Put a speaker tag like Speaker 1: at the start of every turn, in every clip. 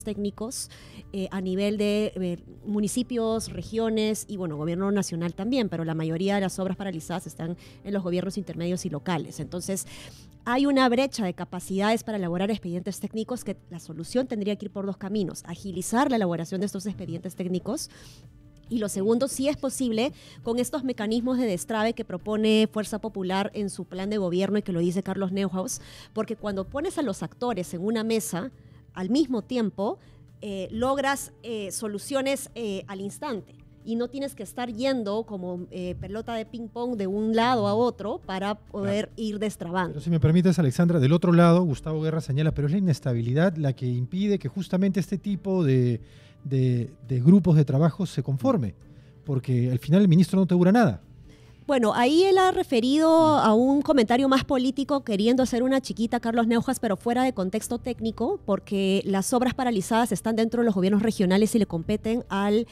Speaker 1: técnicos a nivel de municipios, regiones y bueno, gobierno nacional también, pero la mayoría de las obras paralizadas están en los gobiernos intermedios y locales. Entonces, hay una brecha de capacidades para elaborar expedientes técnicos que la solución tendría que ir por dos caminos: agilizar la elaboración de estos expedientes técnicos. Y lo segundo, sí es posible con estos mecanismos de destrave que propone Fuerza Popular en su plan de gobierno y que lo dice Carlos Neuhaus, porque cuando pones a los actores en una mesa al mismo tiempo, logras soluciones al instante y no tienes que estar yendo como pelota de ping pong de un lado a otro para poder ir destrabando.
Speaker 2: Pero si me permites, Alexandra, del otro lado, Gustavo Guerra señala, pero es la inestabilidad la que impide que justamente este tipo de grupos de trabajo se conforme, porque al final el ministro no te dura nada.
Speaker 1: Bueno, ahí él ha referido a un comentario más político, queriendo hacer una chiquita Carlos Neuhaus, pero fuera de contexto técnico, porque las obras paralizadas están dentro de los gobiernos regionales y le competen al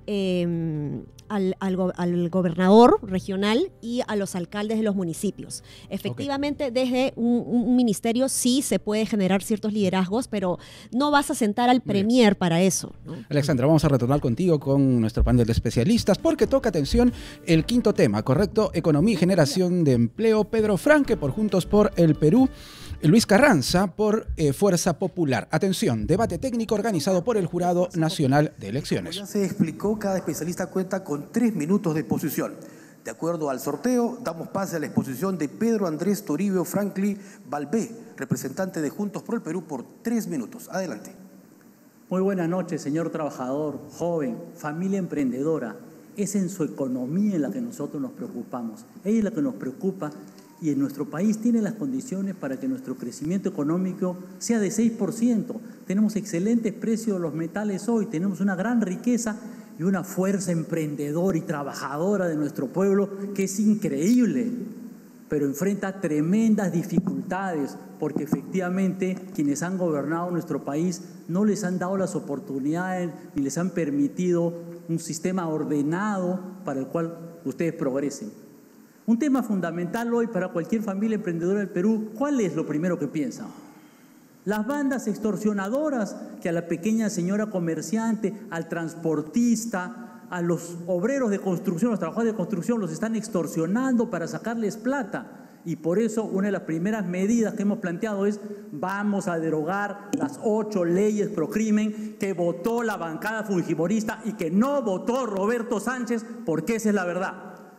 Speaker 1: gobernador regional y a los alcaldes de los municipios. Efectivamente, desde un ministerio sí se puede generar ciertos liderazgos, pero no vas a sentar al premier para eso, ¿no?
Speaker 3: Alexandra, vamos a retornar contigo con nuestro panel de especialistas, porque toca, atención, el quinto tema, ¿correcto? Economía y generación de empleo. Pedro Franque por Juntos por el Perú, Luis Carranza por Fuerza Popular. Atención, debate técnico organizado por el Jurado Nacional de Elecciones.
Speaker 4: Como ya se explicó, cada especialista cuenta con 3 minutos de exposición. De acuerdo al sorteo, damos pase a la exposición de Pedro Andrés Toribio Franklin Balbé, representante de Juntos por el Perú, por 3 minutos. Adelante.
Speaker 5: Muy buenas noches, señor trabajador, joven, familia emprendedora. Es en su economía en la que nosotros nos preocupamos. Ella es la que nos preocupa y en nuestro país tiene las condiciones para que nuestro crecimiento económico sea de 6%. Tenemos excelentes precios de los metales hoy, tenemos una gran riqueza y una fuerza emprendedora y trabajadora de nuestro pueblo que es increíble, pero enfrenta tremendas dificultades porque efectivamente quienes han gobernado nuestro país no les han dado las oportunidades ni les han permitido un sistema ordenado para el cual ustedes progresen. Un tema fundamental hoy para cualquier familia emprendedora del Perú, ¿cuál es lo primero que piensan? Las bandas extorsionadoras que a la pequeña señora comerciante, al transportista, a los obreros de construcción, los trabajadores de construcción, los están extorsionando para sacarles plata. Y por eso una de las primeras medidas que hemos planteado es: vamos a derogar las 8 leyes pro crimen que votó la bancada fujimorista y que no votó Roberto Sánchez, porque esa es la verdad.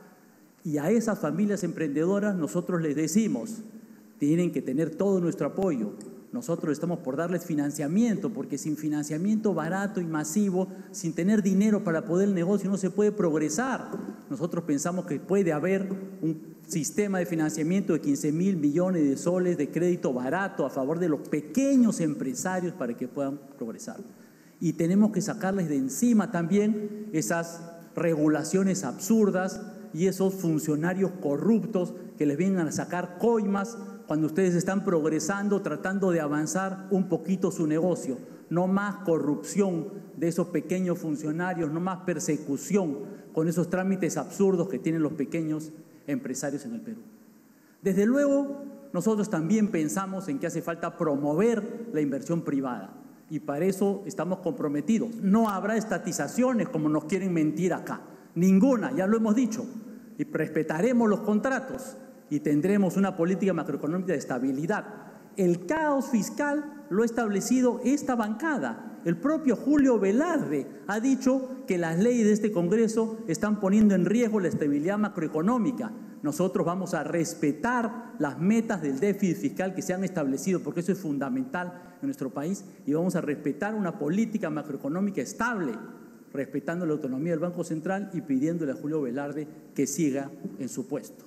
Speaker 5: Y a esas familias emprendedoras nosotros les decimos, tienen que tener todo nuestro apoyo. Nosotros estamos por darles financiamiento, porque sin financiamiento barato y masivo, sin tener dinero para poder el negocio, no se puede progresar. Nosotros pensamos que puede haber un sistema de financiamiento de 15.000 millones de soles de crédito barato a favor de los pequeños empresarios para que puedan progresar. Y tenemos que sacarles de encima también esas regulaciones absurdas y esos funcionarios corruptos que les vienen a sacar coimas cuando ustedes están progresando, tratando de avanzar un poquito su negocio. No más corrupción de esos pequeños funcionarios, no más persecución con esos trámites absurdos que tienen los pequeños empresarios en el Perú. Desde luego, nosotros también pensamos en que hace falta promover la inversión privada y para eso estamos comprometidos. No habrá estatizaciones como nos quieren mentir acá, ninguna, ya lo hemos dicho, y respetaremos los contratos y tendremos una política macroeconómica de estabilidad. El caos fiscal lo ha establecido esta bancada. El propio Julio Velarde ha dicho que las leyes de este Congreso están poniendo en riesgo la estabilidad macroeconómica. Nosotros vamos a respetar las metas del déficit fiscal que se han establecido, porque eso es fundamental en nuestro país, y vamos a respetar una política macroeconómica estable, respetando la autonomía del Banco Central y pidiéndole a Julio Velarde que siga en su puesto.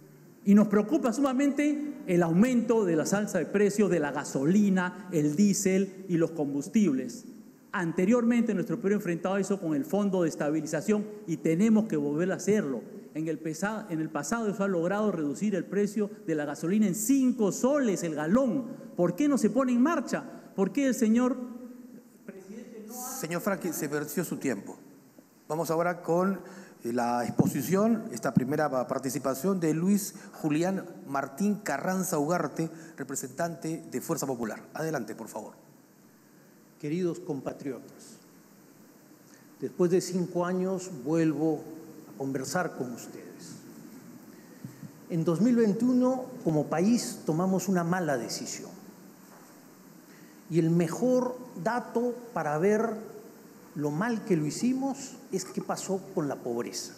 Speaker 5: Y nos preocupa sumamente el aumento de la alza de precios de la gasolina, el diésel y los combustibles. Anteriormente nuestro Perú enfrentaba eso con el Fondo de Estabilización y tenemos que volver a hacerlo. En el pasado eso ha logrado reducir el precio de la gasolina en 5 soles el galón. ¿Por qué no se pone en marcha? ¿Por qué el señor presidente no hace?
Speaker 4: Señor Franklin, se venció su tiempo. Vamos ahora con la exposición, esta primera participación de Luis Julián Martín Carranza Ugarte, representante de Fuerza Popular. Adelante, por favor.
Speaker 6: queridos compatriotas, después de 5 años vuelvo a conversar con ustedes. En 2021, como país, tomamos una mala decisión. Y el mejor dato para ver lo mal que lo hicimos es qué pasó con la pobreza.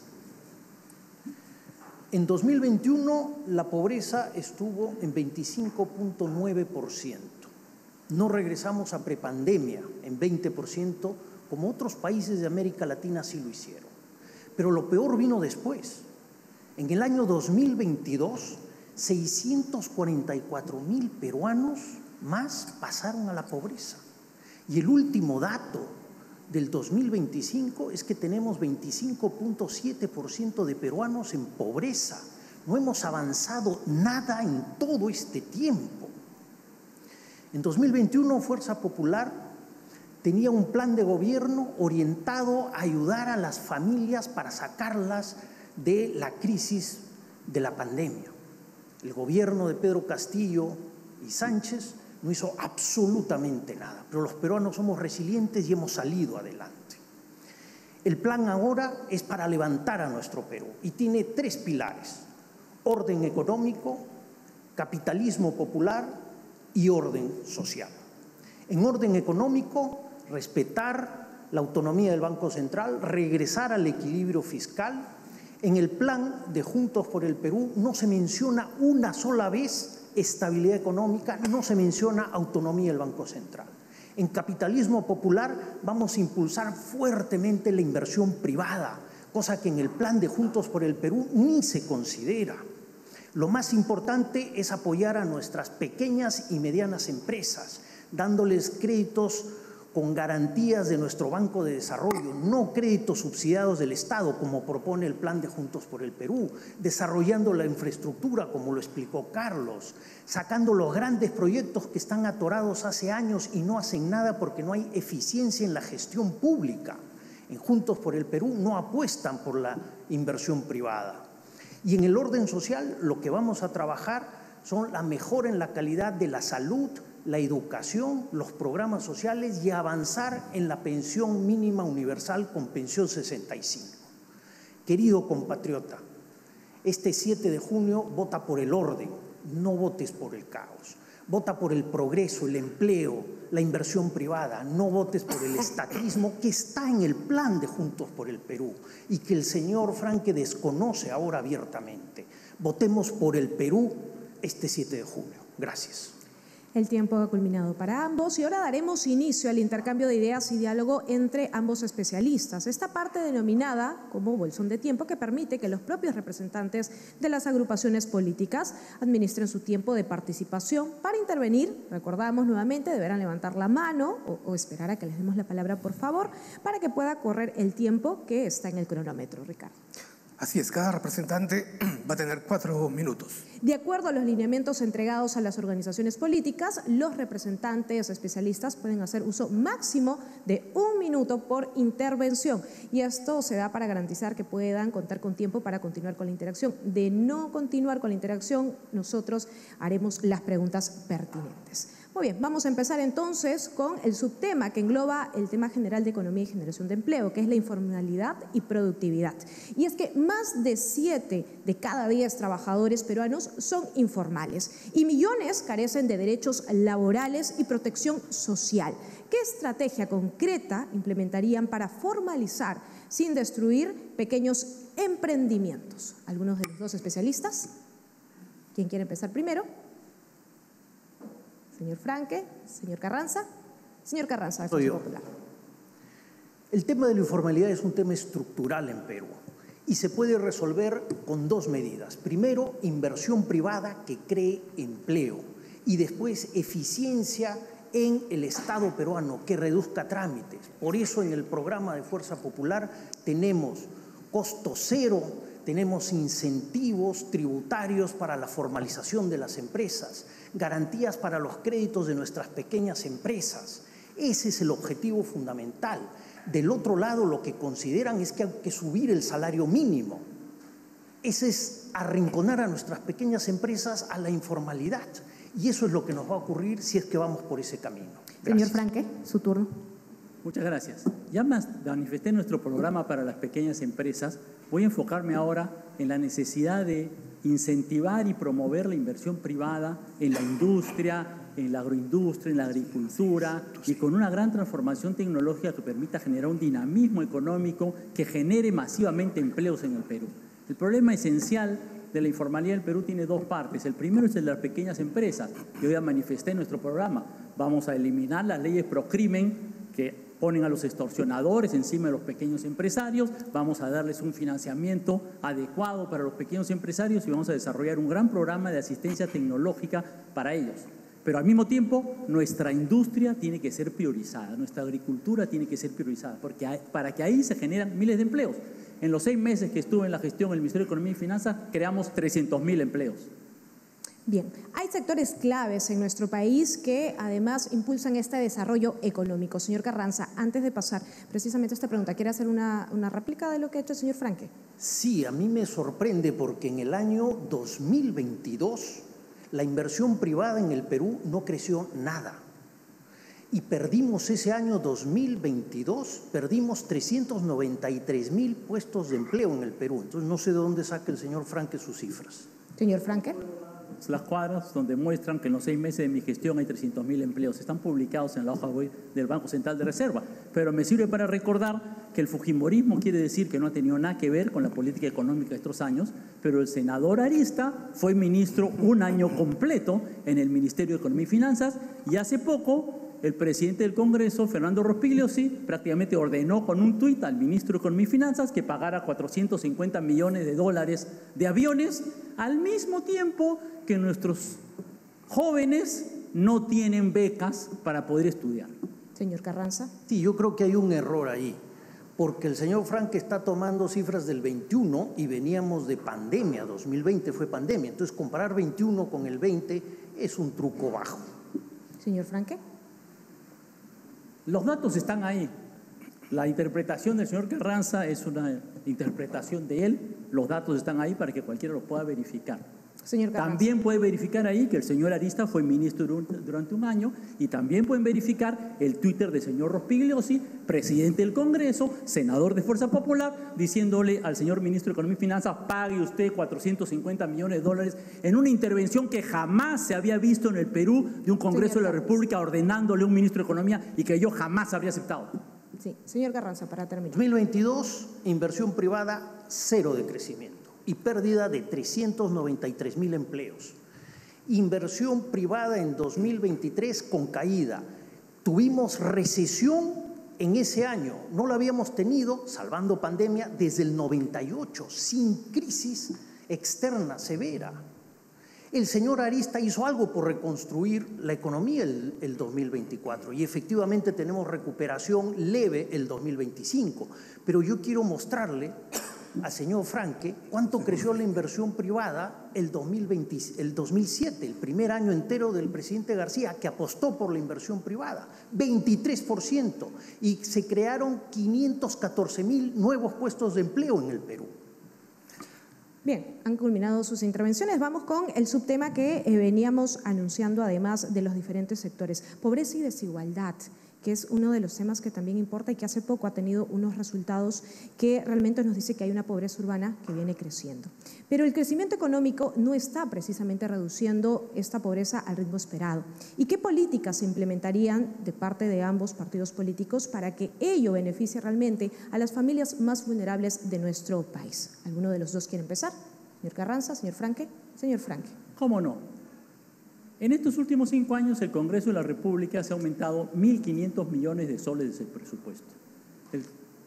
Speaker 6: En 2021, la pobreza estuvo en 25.9%. No regresamos a prepandemia en 20%, como otros países de América Latina sí lo hicieron. Pero lo peor vino después. En el año 2022, 644,000 peruanos más pasaron a la pobreza. Y el último dato del 2025 es que tenemos 25.7% de peruanos en pobreza. No hemos avanzado nada en todo este tiempo. En 2021, Fuerza Popular tenía un plan de gobierno orientado a ayudar a las familias para sacarlas de la crisis de la pandemia. El gobierno de Pedro Castillo y Sánchez no hizo absolutamente nada, pero los peruanos somos resilientes y hemos salido adelante. El plan ahora es para levantar a nuestro Perú y tiene 3 pilares: orden económico, capitalismo popular y orden social. En orden económico, respetar la autonomía del Banco Central, regresar al equilibrio fiscal. En el plan de Juntos por el Perú no se menciona una sola vez estabilidad económica, no se menciona autonomía del Banco Central. En capitalismo popular vamos a impulsar fuertemente la inversión privada, cosa que en el plan de Juntos por el Perú ni se considera. Lo más importante es apoyar a nuestras pequeñas y medianas empresas, dándoles créditos con garantías de nuestro Banco de Desarrollo, no créditos subsidiados del Estado, como propone el plan de Juntos por el Perú, desarrollando la infraestructura, como lo explicó Carlos, sacando los grandes proyectos que están atorados hace años y no hacen nada porque no hay eficiencia en la gestión pública. En Juntos por el Perú no apuestan por la inversión privada. Y en el orden social lo que vamos a trabajar son la mejora en la calidad de la salud, la educación, los programas sociales y avanzar en la pensión mínima universal con pensión 65. Querido compatriota, este 7 de junio vota por el orden, no votes por el caos. Vota por el progreso, el empleo, la inversión privada. No votes por el estatismo que está en el plan de Juntos por el Perú y que el señor Franque desconoce ahora abiertamente. Votemos por el Perú este 7 de junio. Gracias.
Speaker 7: El tiempo ha culminado para ambos y ahora daremos inicio al intercambio de ideas y diálogo entre ambos especialistas. Esta parte denominada como bolsón de tiempo que permite que los propios representantes de las agrupaciones políticas administren su tiempo de participación. Para intervenir, recordamos nuevamente, deberán levantar la mano o esperar a que les demos la palabra, por favor, para que pueda correr el tiempo que está en el cronómetro, Ricardo.
Speaker 4: Así es, cada representante va a tener 4 minutos.
Speaker 7: De acuerdo a los lineamientos entregados a las organizaciones políticas, los representantes especialistas pueden hacer uso máximo de 1 minuto por intervención. Y esto se da para garantizar que puedan contar con tiempo para continuar con la interacción. De no continuar con la interacción, nosotros haremos las preguntas pertinentes. Muy bien, vamos a empezar entonces con el subtema que engloba el tema general de economía y generación de empleo, que es la informalidad y productividad. Y es que más de 7 de cada 10 trabajadores peruanos son informales y millones carecen de derechos laborales y protección social. ¿Qué estrategia concreta implementarían para formalizar sin destruir pequeños emprendimientos? ¿Algunos de los dos especialistas? ¿Quién quiere empezar primero? Señor Franque, señor Carranza. Señor Carranza, de Fuerza Popular.
Speaker 6: El tema de la informalidad es un tema estructural en Perú y se puede resolver con 2 medidas. Primero, inversión privada que cree empleo y después eficiencia en el Estado peruano que reduzca trámites. Por eso en el programa de Fuerza Popular tenemos costo cero, tenemos incentivos tributarios para la formalización de las empresas, garantías para los créditos de nuestras pequeñas empresas. Ese es el objetivo fundamental. Del otro lado, lo que consideran es que hay que subir el salario mínimo. Ese es arrinconar a nuestras pequeñas empresas a la informalidad. Y eso es lo que nos va a ocurrir si es que vamos por ese camino. Gracias.
Speaker 7: Señor Franque, su turno.
Speaker 5: Muchas gracias. Ya manifesté nuestro programa para las pequeñas empresas. Voy a enfocarme ahora en la necesidad de incentivar y promover la inversión privada en la industria, en la agroindustria, en la agricultura y con una gran transformación tecnológica que permita generar un dinamismo económico que genere masivamente empleos en el Perú. El problema esencial de la informalidad del Perú tiene dos partes. El primero es el de las pequeñas empresas. Yo ya manifesté en nuestro programa. Vamos a eliminar las leyes pro crimen que ponen a los extorsionadores encima de los pequeños empresarios, vamos a darles un financiamiento adecuado para los pequeños empresarios y vamos a desarrollar un gran programa de asistencia tecnológica para ellos. Pero al mismo tiempo, nuestra industria tiene que ser priorizada, nuestra agricultura tiene que ser priorizada, porque para que ahí se generan miles de empleos. En los 6 meses que estuve en la gestión del Ministerio de Economía y Finanzas, creamos 300.000 empleos.
Speaker 7: Bien, hay sectores claves en nuestro país que además impulsan este desarrollo económico. Señor Carranza, antes de pasar precisamente a esta pregunta, ¿quiere hacer una réplica de lo que ha hecho el señor Franque?
Speaker 6: Sí, a mí me sorprende porque en el año 2022 la inversión privada en el Perú no creció nada. Y perdimos ese año 2022, perdimos 393.000 puestos de empleo en el Perú. Entonces no sé de dónde saca el señor Franque sus cifras.
Speaker 7: Señor Franque.
Speaker 5: Las cuadras donde muestran que en los 6 meses de mi gestión hay 300.000 empleos. Están publicados en la hoja web del Banco Central de Reserva. Pero me sirve para recordar que el fujimorismo quiere decir que no ha tenido nada que ver con la política económica de estos años, pero el senador Arista fue ministro un año completo en el Ministerio de Economía y Finanzas y hace poco el presidente del Congreso, Fernando Rospigliosi, prácticamente ordenó con un tuit al ministro de Economía y Finanzas que pagara $450 millones de aviones, al mismo tiempo que nuestros jóvenes no tienen becas para poder estudiar.
Speaker 7: Señor Carranza.
Speaker 6: Sí, yo creo que hay un error ahí, porque el señor Franque está tomando cifras del 21 y veníamos de pandemia, 2020 fue pandemia, entonces comparar 21 con el 20 es un truco bajo.
Speaker 7: Señor Franque.
Speaker 5: Los datos están ahí. La interpretación del señor Carranza es una interpretación de él. Los datos están ahí para que cualquiera los pueda verificar.
Speaker 7: Señor Carranza.
Speaker 5: También puede verificar ahí que el señor Arista fue ministro durante un año y también pueden verificar el Twitter del señor Rospigliosi, presidente del Congreso, senador de Fuerza Popular, diciéndole al señor ministro de Economía y Finanzas: pague usted $450 millones en una intervención que jamás se había visto en el Perú de un Congreso de la República ordenándole a un ministro de Economía y que yo jamás habría aceptado.
Speaker 7: Sí, señor Carranza, para terminar.
Speaker 6: 2022, inversión privada, 0 de crecimiento y pérdida de 393.000 empleos. Inversión privada en 2023 con caída. Tuvimos recesión en ese año. No la habíamos tenido, salvando pandemia, desde el 98, sin crisis externa severa. El señor Arista hizo algo por reconstruir la economía el 2024 y efectivamente tenemos recuperación leve el 2025. Pero yo quiero mostrarle al señor Franque cuánto creció la inversión privada el 2007, el primer año entero del presidente García, que apostó por la inversión privada, 23%, y se crearon 514.000 nuevos puestos de empleo en el Perú.
Speaker 7: Bien, han culminado sus intervenciones. Vamos con el subtema que veníamos anunciando, además de los diferentes sectores. Pobreza y desigualdad, que es uno de los temas que también importa y que hace poco ha tenido unos resultados que realmente nos dice que hay una pobreza urbana que viene creciendo. Pero el crecimiento económico no está precisamente reduciendo esta pobreza al ritmo esperado. ¿Y qué políticas se implementarían de parte de ambos partidos políticos para que ello beneficie realmente a las familias más vulnerables de nuestro país? ¿Alguno de los dos quiere empezar? Señor Carranza, señor Franque. Señor Franque.
Speaker 5: ¿Cómo no? En estos últimos 5 años, el Congreso de la República se ha aumentado 1.500 millones de soles de ese presupuesto. El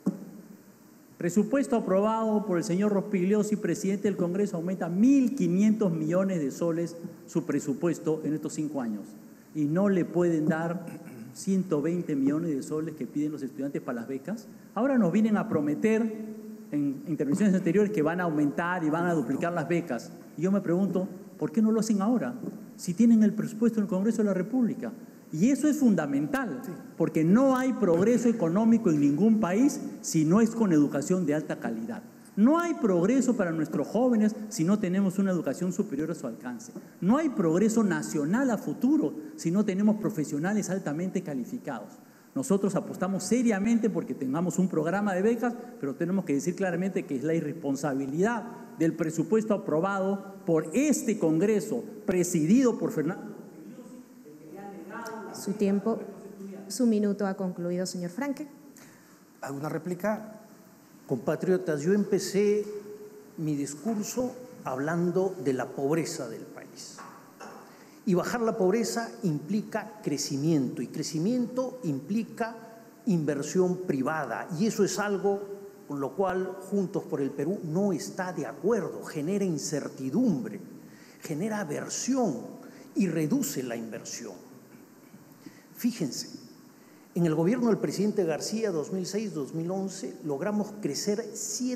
Speaker 5: presupuesto aprobado por el señor Rospigliosi, presidente del Congreso, aumenta 1.500 millones de soles su presupuesto en estos 5 años. Y no le pueden dar 120 millones de soles que piden los estudiantes para las becas. Ahora nos vienen a prometer en intervenciones anteriores que van a aumentar y van a duplicar las becas. Y yo me pregunto, ¿por qué no lo hacen ahora? Si tienen el presupuesto en el Congreso de la República. Y eso es fundamental, porque no hay progreso económico en ningún país si no es con educación de alta calidad. No hay progreso para nuestros jóvenes si no tenemos una educación superior a su alcance. No hay progreso nacional a futuro si no tenemos profesionales altamente calificados. Nosotros apostamos seriamente porque tengamos un programa de becas, pero tenemos que decir claramente que es la irresponsabilidad del presupuesto aprobado por este Congreso, presidido por Fernando.
Speaker 7: Su tiempo, su minuto ha concluido, señor Franque.
Speaker 4: ¿Alguna réplica?
Speaker 6: Compatriotas, yo empecé mi discurso hablando de la pobreza del país. Y bajar la pobreza implica crecimiento, y crecimiento implica inversión privada. Y eso es algo con lo cual Juntos por el Perú no está de acuerdo. Genera incertidumbre, genera aversión y reduce la inversión. Fíjense, en el gobierno del presidente García 2006-2011 logramos crecer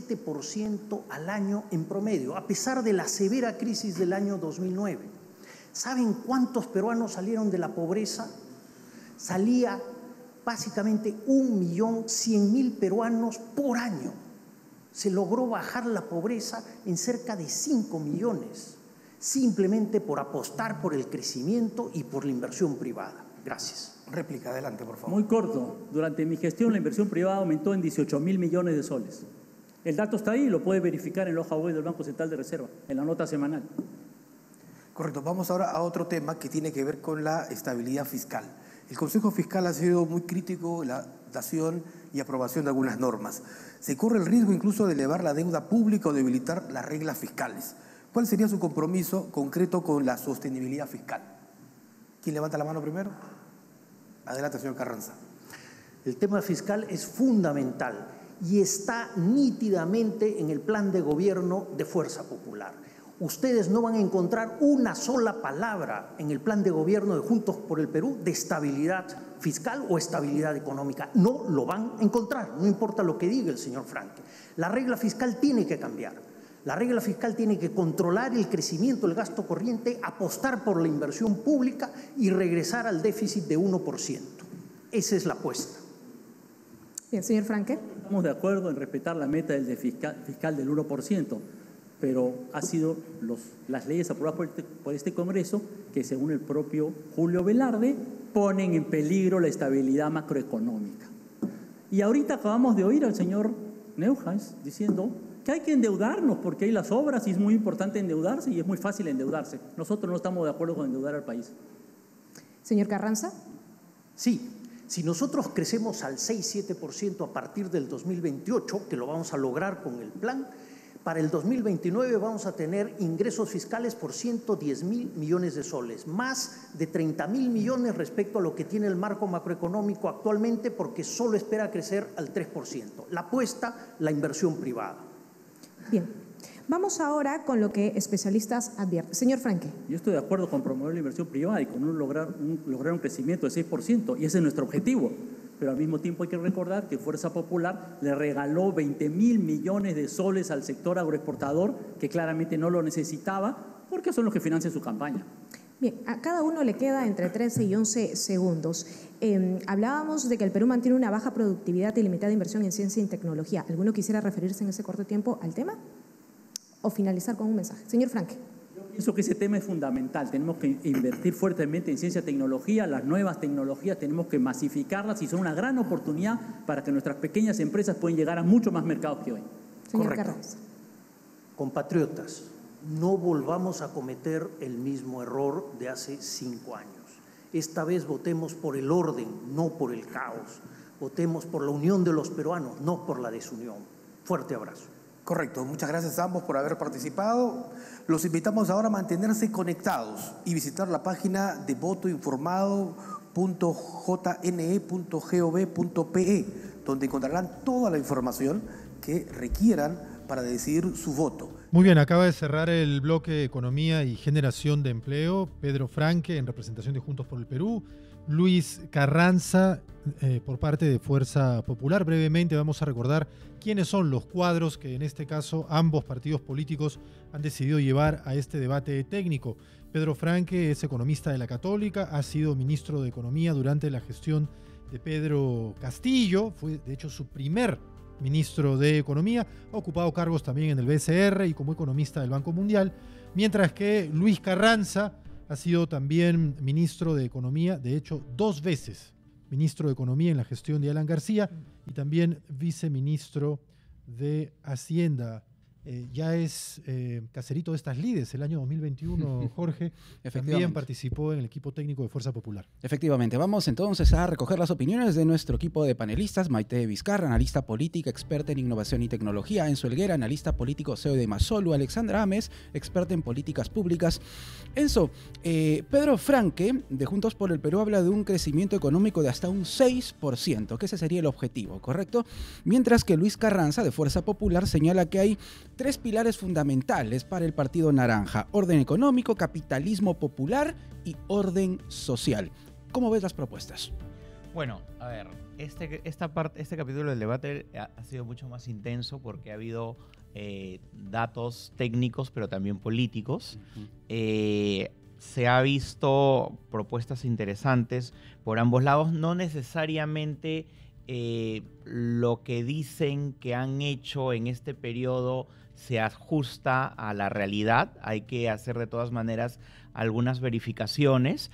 Speaker 6: 7% al año en promedio, a pesar de la severa crisis del año 2009. ¿Saben cuántos peruanos salieron de la pobreza? Salía básicamente 1.100.000 peruanos por año. Se logró bajar la pobreza en cerca de 5 millones, simplemente por apostar por el crecimiento y por la inversión privada. Gracias.
Speaker 4: Réplica, adelante, por favor.
Speaker 5: Muy corto. Durante mi gestión, la inversión privada aumentó en 18.000 millones de soles. El dato está ahí, lo puede verificar en la hoja web del Banco Central de Reserva, en la nota semanal.
Speaker 4: Correcto. Vamos ahora a otro tema que tiene que ver con la estabilidad fiscal. El Consejo Fiscal ha sido muy crítico en la dación y aprobación de algunas normas. Se corre el riesgo incluso de elevar la deuda pública o debilitar las reglas fiscales. ¿Cuál sería su compromiso concreto con la sostenibilidad fiscal? ¿Quién levanta la mano primero? Adelante, señor Carranza.
Speaker 6: El tema fiscal es fundamental y está nítidamente en el plan de gobierno de Fuerza Popular. Ustedes no van a encontrar una sola palabra en el plan de gobierno de Juntos por el Perú de estabilidad fiscal o estabilidad económica. No lo van a encontrar, no importa lo que diga el señor Franque. La regla fiscal tiene que cambiar. La regla fiscal tiene que controlar el crecimiento del gasto corriente, apostar por la inversión pública y regresar al déficit de 1%. Esa es la apuesta.
Speaker 7: Bien, señor Franque.
Speaker 5: Estamos de acuerdo en respetar la meta del fiscal del 1%, pero ha sido las leyes aprobadas por este Congreso que, según el propio Julio Velarde, ponen en peligro la estabilidad macroeconómica. Y ahorita acabamos de oír al señor Neuhaus diciendo que hay que endeudarnos porque hay las obras y es muy importante endeudarse y es muy fácil endeudarse. Nosotros no estamos de acuerdo con endeudar al país.
Speaker 7: Señor Carranza.
Speaker 6: Sí, si nosotros crecemos al 6-7% a partir del 2028, que lo vamos a lograr con el plan, para el 2029 vamos a tener ingresos fiscales por 110.000 millones de soles, más de 30.000 millones respecto a lo que tiene el marco macroeconómico actualmente, porque solo espera crecer al 3%. La apuesta, la inversión privada.
Speaker 7: Bien, vamos ahora con lo que especialistas advierten. Señor Franque.
Speaker 5: Yo estoy de acuerdo con promover la inversión privada y con lograr un crecimiento de 6%, y ese es nuestro objetivo. Pero al mismo tiempo hay que recordar que Fuerza Popular le regaló 20.000 millones de soles al sector agroexportador, que claramente no lo necesitaba, porque son los que financian su campaña.
Speaker 7: Bien, a cada uno le queda entre 13 y 11 segundos. Hablábamos de que el Perú mantiene una baja productividad y limitada inversión en ciencia y tecnología. ¿Alguno quisiera referirse en ese corto tiempo al tema o finalizar con un mensaje? Señor Franque.
Speaker 5: Yo pienso que ese tema es fundamental. Tenemos que invertir fuertemente en ciencia y tecnología. Las nuevas tecnologías tenemos que masificarlas y son una gran oportunidad para que nuestras pequeñas empresas puedan llegar a mucho más mercados que hoy.
Speaker 7: Señor Carranza.
Speaker 6: Compatriotas, no volvamos a cometer el mismo error de hace 5 años. Esta vez votemos por el orden, no por el caos. Votemos por la unión de los peruanos, no por la desunión. Fuerte abrazo.
Speaker 4: Correcto. Muchas gracias a ambos por haber participado. Los invitamos ahora a mantenerse conectados y visitar la página de votoinformado.jne.gov.pe, donde encontrarán toda la información que requieran para decidir su voto.
Speaker 2: Muy bien, acaba de cerrar el bloque Economía y Generación de Empleo. Pedro Franque, en representación de Juntos por el Perú. Luis Carranza, por parte de Fuerza Popular. Brevemente vamos a recordar quiénes son los cuadros que en este caso ambos partidos políticos han decidido llevar a este debate técnico. Pedro Franque es economista de la Católica, ha sido ministro de Economía durante la gestión de Pedro Castillo, fue de hecho su primer ministro de Economía, ha ocupado cargos también en el BCR y como economista del Banco Mundial, mientras que Luis Carranza ha sido también ministro de Economía, de hecho 2 veces ministro de Economía en la gestión de Alan García y también viceministro de Hacienda. Ya es caserito de estas lides el año 2021, Jorge. También participó en el equipo técnico de Fuerza Popular.
Speaker 3: Efectivamente. Vamos entonces a recoger las opiniones de nuestro equipo de panelistas. Maite Vizcarra, analista política, experta en innovación y tecnología. Enzo Helguera, analista político, CEO de Masolu. Alexandra Ames, experta en políticas públicas. Enzo, Pedro Franque, de Juntos por el Perú, habla de un crecimiento económico de hasta un 6%, que ese sería el objetivo, ¿correcto? Mientras que Luis Carranza, de Fuerza Popular, señala que hay 3 pilares fundamentales para el Partido Naranja: orden económico, capitalismo popular y orden social. ¿Cómo ves las propuestas?
Speaker 8: Bueno, a ver, este capítulo del debate ha sido mucho más intenso porque ha habido datos técnicos pero también políticos. Se ha visto propuestas interesantes por ambos lados, no necesariamente lo que dicen que han hecho en este periodo se ajusta a la realidad. Hay que hacer de todas maneras algunas verificaciones.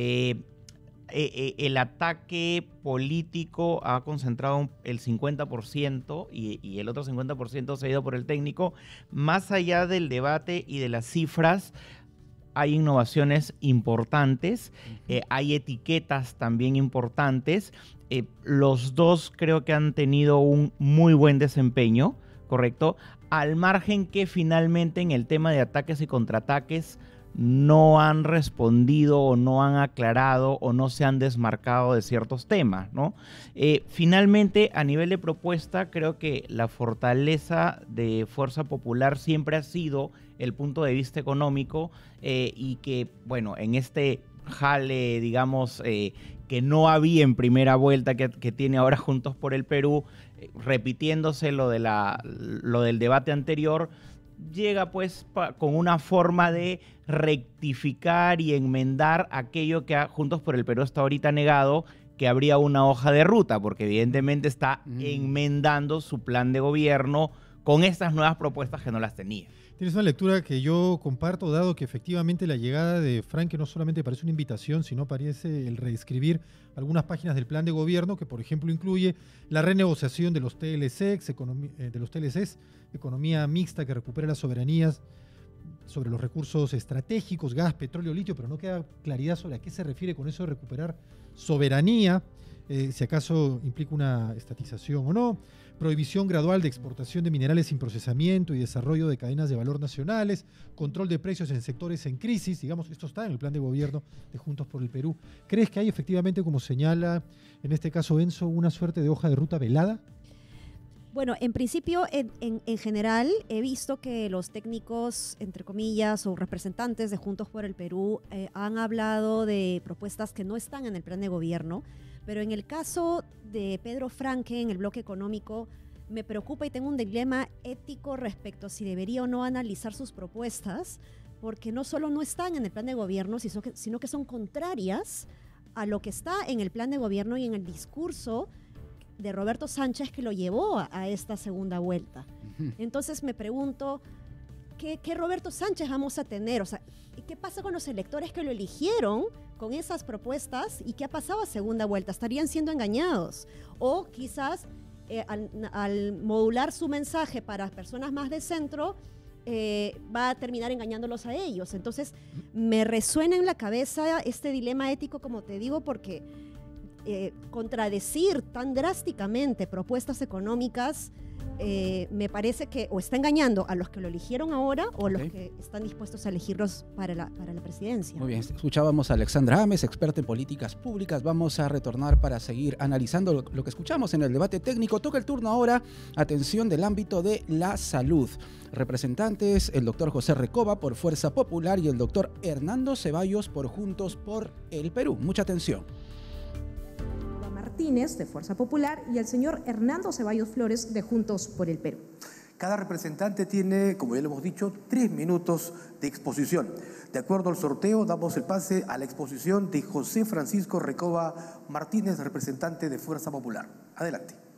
Speaker 8: El ataque político ha concentrado el 50% y el otro 50% se ha ido por el técnico. Más allá del debate y de las cifras, hay innovaciones importantes, hay etiquetas también importantes. Los dos creo que han tenido un muy buen desempeño, ¿correcto? Al margen que finalmente en el tema de ataques y contraataques no han respondido o no han aclarado o no se han desmarcado de ciertos temas, ¿no? Finalmente, a nivel de propuesta, creo que la fortaleza de Fuerza Popular siempre ha sido el punto de vista económico y que, bueno, en este jale, digamos, que no había en primera vuelta que tiene ahora Juntos por el Perú, repitiéndose lo del debate anterior, llega pues con una forma de rectificar y enmendar aquello que Juntos por el Perú está ahorita negado, que habría una hoja de ruta, porque evidentemente está enmendando su plan de gobierno con estas nuevas propuestas que no las tenía.
Speaker 2: Tienes una lectura que yo comparto, dado que efectivamente la llegada de Franque no solamente parece una invitación, sino parece el reescribir algunas páginas del plan de gobierno, que por ejemplo incluye la renegociación de los TLCs, economía mixta que recupera las soberanías sobre los recursos estratégicos, gas, petróleo, litio, pero no queda claridad sobre a qué se refiere con eso de recuperar soberanía, si acaso implica una estatización o no. Prohibición gradual de exportación de minerales sin procesamiento y desarrollo de cadenas de valor nacionales, control de precios en sectores en crisis, digamos, esto está en el plan de gobierno de Juntos por el Perú. ¿Crees que hay efectivamente, como señala en este caso Enzo, una suerte de hoja de ruta velada?
Speaker 1: Bueno, en principio, en general, he visto que los técnicos, entre comillas, o representantes de Juntos por el Perú han hablado de propuestas que no están en el plan de gobierno, pero en el caso de Pedro Franque, en el bloque económico, me preocupa y tengo un dilema ético respecto a si debería o no analizar sus propuestas, porque no solo no están en el plan de gobierno, sino que son contrarias a lo que está en el plan de gobierno y en el discurso de Roberto Sánchez que lo llevó a esta segunda vuelta. Entonces me pregunto, ¿qué Roberto Sánchez vamos a tener? O sea, ¿qué pasa con los electores que lo eligieron con esas propuestas y qué ha pasado a segunda vuelta? ¿Estarían siendo engañados? O quizás al modular su mensaje para personas más de centro, va a terminar engañándolos a ellos. Entonces me resuena en la cabeza este dilema ético, como te digo, porque contradecir tan drásticamente propuestas económicas me parece que o está engañando a los que lo eligieron ahora o a los que están dispuestos a elegirlos para la presidencia.
Speaker 3: Muy bien, escuchábamos a Alexandra Ames, experta en políticas públicas. Vamos a retornar para seguir analizando lo que escuchamos en el debate técnico. Toca el turno ahora, atención, del ámbito de la salud. Representantes, el doctor José Recoba por Fuerza Popular y el doctor Hernando Ceballos por Juntos por el Perú. Mucha atención.
Speaker 7: Martínez, de Fuerza Popular, y el señor Hernando Ceballos Flores, de Juntos por el Perú.
Speaker 4: Cada representante tiene, como ya lo hemos dicho, 3 minutos de exposición. De acuerdo al sorteo, damos el pase a la exposición de José Francisco Recoba Martínez, representante de Fuerza Popular. Adelante.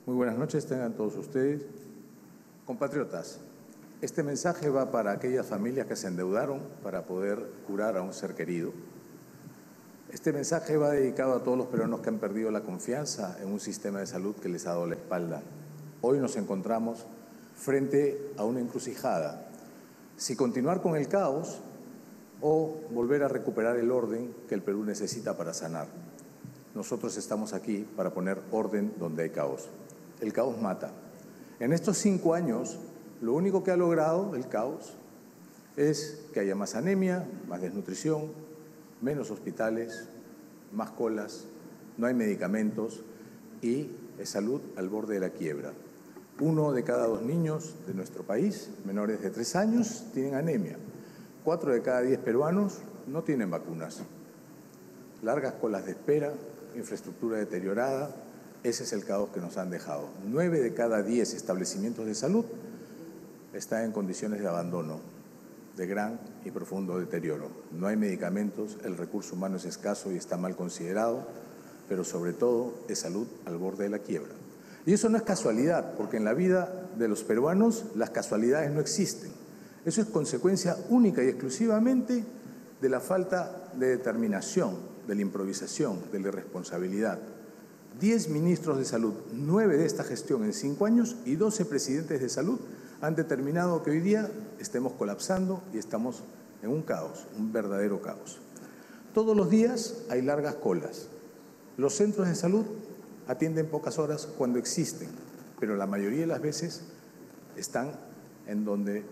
Speaker 9: Muy buenas noches, tengan todos ustedes. Compatriotas, este mensaje va para aquellas familias que se endeudaron para poder curar a un ser querido. Este mensaje va dedicado a todos los peruanos que han perdido la confianza en un sistema de salud que les ha dado la espalda. Hoy nos encontramos frente a una encrucijada. Si continuar con el caos o volver a recuperar el orden que el Perú necesita para sanar. Nosotros estamos aquí para poner orden donde hay caos. El caos mata. En estos 5 años, lo único que ha logrado el caos es que haya más anemia, más desnutrición, menos hospitales, más colas, no hay medicamentos y es salud al borde de la quiebra. 1 de cada 2 niños de nuestro país, menores de 3 años, tienen anemia. 4 de cada 10 peruanos no tienen vacunas. Largas colas de espera, infraestructura deteriorada, ese es el caos que nos han dejado. 9 de cada 10 establecimientos de salud están en condiciones de abandono, de gran y profundo deterioro. No hay medicamentos, el recurso humano es escaso y está mal considerado, pero sobre todo es salud al borde de la quiebra. Y eso no es casualidad, porque en la vida de los peruanos las casualidades no existen. Eso es consecuencia única y exclusivamente de la falta de determinación, de la improvisación, de la irresponsabilidad. 10 ministros de salud, 9 de esta gestión en 5 años y 12 presidentes de salud han determinado que hoy día estemos colapsando y estamos en un caos, un verdadero caos. Todos los días hay largas colas. Los centros de salud atienden pocas horas cuando existen, pero la mayoría de las veces están en donde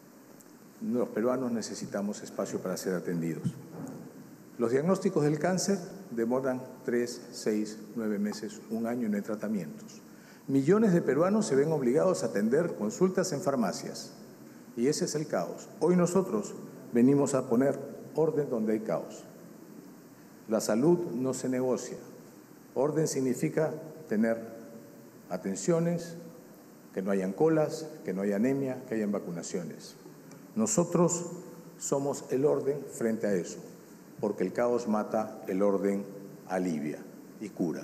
Speaker 9: los peruanos necesitamos espacio para ser atendidos. Los diagnósticos del cáncer demoran 3, 6, 9 meses, 1 año y no hay tratamientos. Millones de peruanos se ven obligados a atender consultas en farmacias y ese es el caos. Hoy nosotros venimos a poner orden donde hay caos. La salud no se negocia. Orden significa tener atenciones, que no hayan colas, que no haya anemia, que hayan vacunaciones. Nosotros somos el orden frente a eso, porque el caos mata, el orden alivia y cura.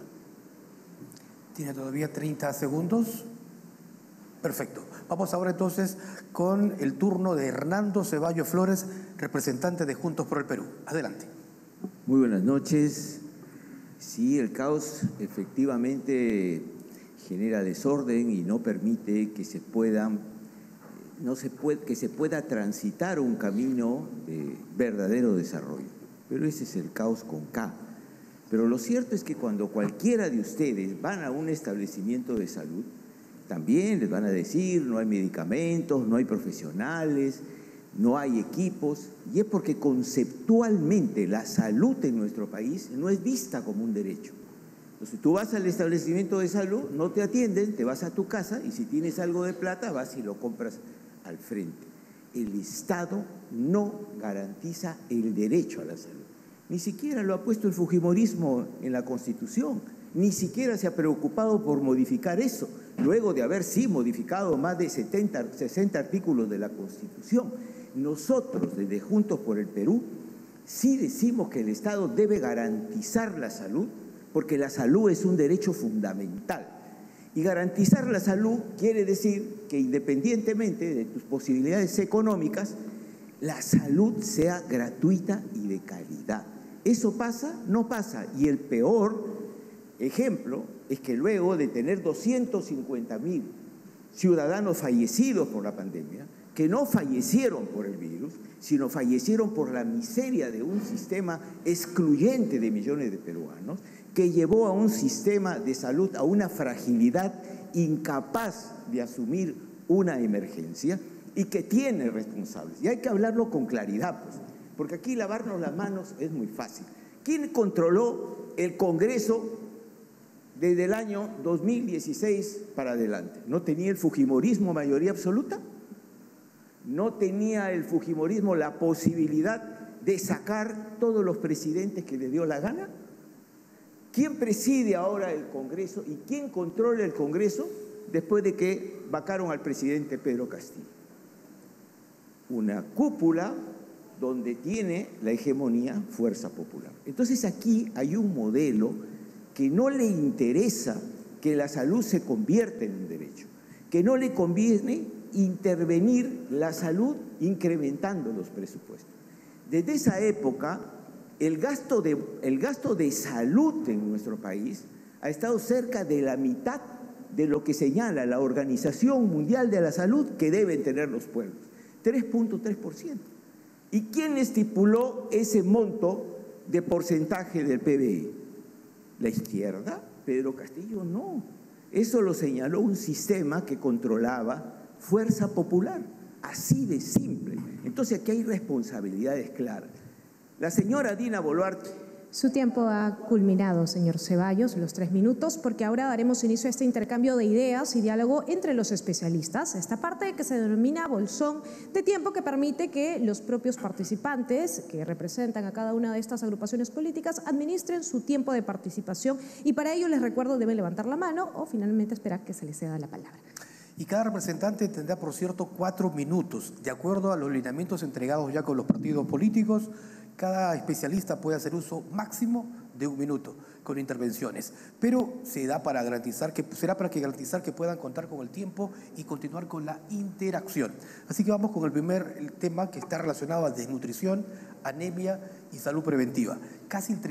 Speaker 4: Tiene todavía 30 segundos. Perfecto. Vamos ahora entonces con el turno de Hernando Ceballos Flores, representante de Juntos por el Perú. Adelante.
Speaker 10: Muy buenas noches. Sí, el caos efectivamente genera desorden y no permite que se pueda transitar un camino de verdadero desarrollo. Pero ese es el caos con K. Pero lo cierto es que cuando cualquiera de ustedes van a un establecimiento de salud, también les van a decir no hay medicamentos, no hay profesionales, no hay equipos, y es porque conceptualmente la salud en nuestro país no es vista como un derecho. Entonces tú vas al establecimiento de salud, no te atienden, te vas a tu casa y si tienes algo de plata vas y lo compras al frente. El Estado no garantiza el derecho a la salud. Ni siquiera lo ha puesto el fujimorismo en la Constitución, ni siquiera se ha preocupado por modificar eso, luego de haber sí modificado más de 60 artículos de la Constitución. Nosotros, desde Juntos por el Perú, sí decimos que el Estado debe garantizar la salud, porque la salud es un derecho fundamental. Y garantizar la salud quiere decir que independientemente de tus posibilidades económicas, la salud sea gratuita y de calidad. ¿Eso pasa? No pasa. Y el peor ejemplo es que luego de tener 250.000 ciudadanos fallecidos por la pandemia, que no fallecieron por el virus, sino fallecieron por la miseria de un sistema excluyente de millones de peruanos, que llevó a un sistema de salud a una fragilidad incapaz de asumir una emergencia y que tiene responsables. Y hay que hablarlo con claridad, pues, porque aquí lavarnos las manos es muy fácil. ¿Quién controló el Congreso desde el año 2016 para adelante? ¿No tenía el fujimorismo mayoría absoluta? ¿No tenía el fujimorismo la posibilidad de sacar todos los presidentes que le dio la gana? ¿Quién preside ahora el Congreso y quién controla el Congreso después de que vacaron al presidente Pedro Castillo? Una cúpula donde tiene la hegemonía Fuerza Popular. Entonces aquí hay un modelo que no le interesa que la salud se convierte en un derecho, que no le conviene intervenir la salud incrementando los presupuestos. Desde esa época, el gasto de salud en nuestro país ha estado cerca de la mitad de lo que señala la Organización Mundial de la Salud que deben tener los pueblos, 3.3%. ¿Y quién estipuló ese monto de porcentaje del PBI? ¿La izquierda? Pedro Castillo no. Eso lo señaló un sistema que controlaba Fuerza Popular, así de simple. Entonces aquí hay responsabilidades claras. La señora Dina Boluarte.
Speaker 7: Su tiempo ha culminado, señor Ceballos, los 3 minutos, porque ahora daremos inicio a este intercambio de ideas y diálogo entre los especialistas. Esta parte que se denomina bolsón de tiempo, que permite que los propios participantes que representan a cada una de estas agrupaciones políticas administren su tiempo de participación, y para ello les recuerdo deben levantar la mano o finalmente esperar que se les ceda la palabra.
Speaker 4: Y cada representante tendrá, por cierto, 4 minutos. De acuerdo a los lineamientos entregados ya con los partidos políticos, cada especialista puede hacer uso máximo de 1 minuto con intervenciones, pero será para garantizar que puedan contar con el tiempo y continuar con la interacción. Así que vamos con el primer tema, que está relacionado a desnutrición, anemia y salud preventiva. Casi el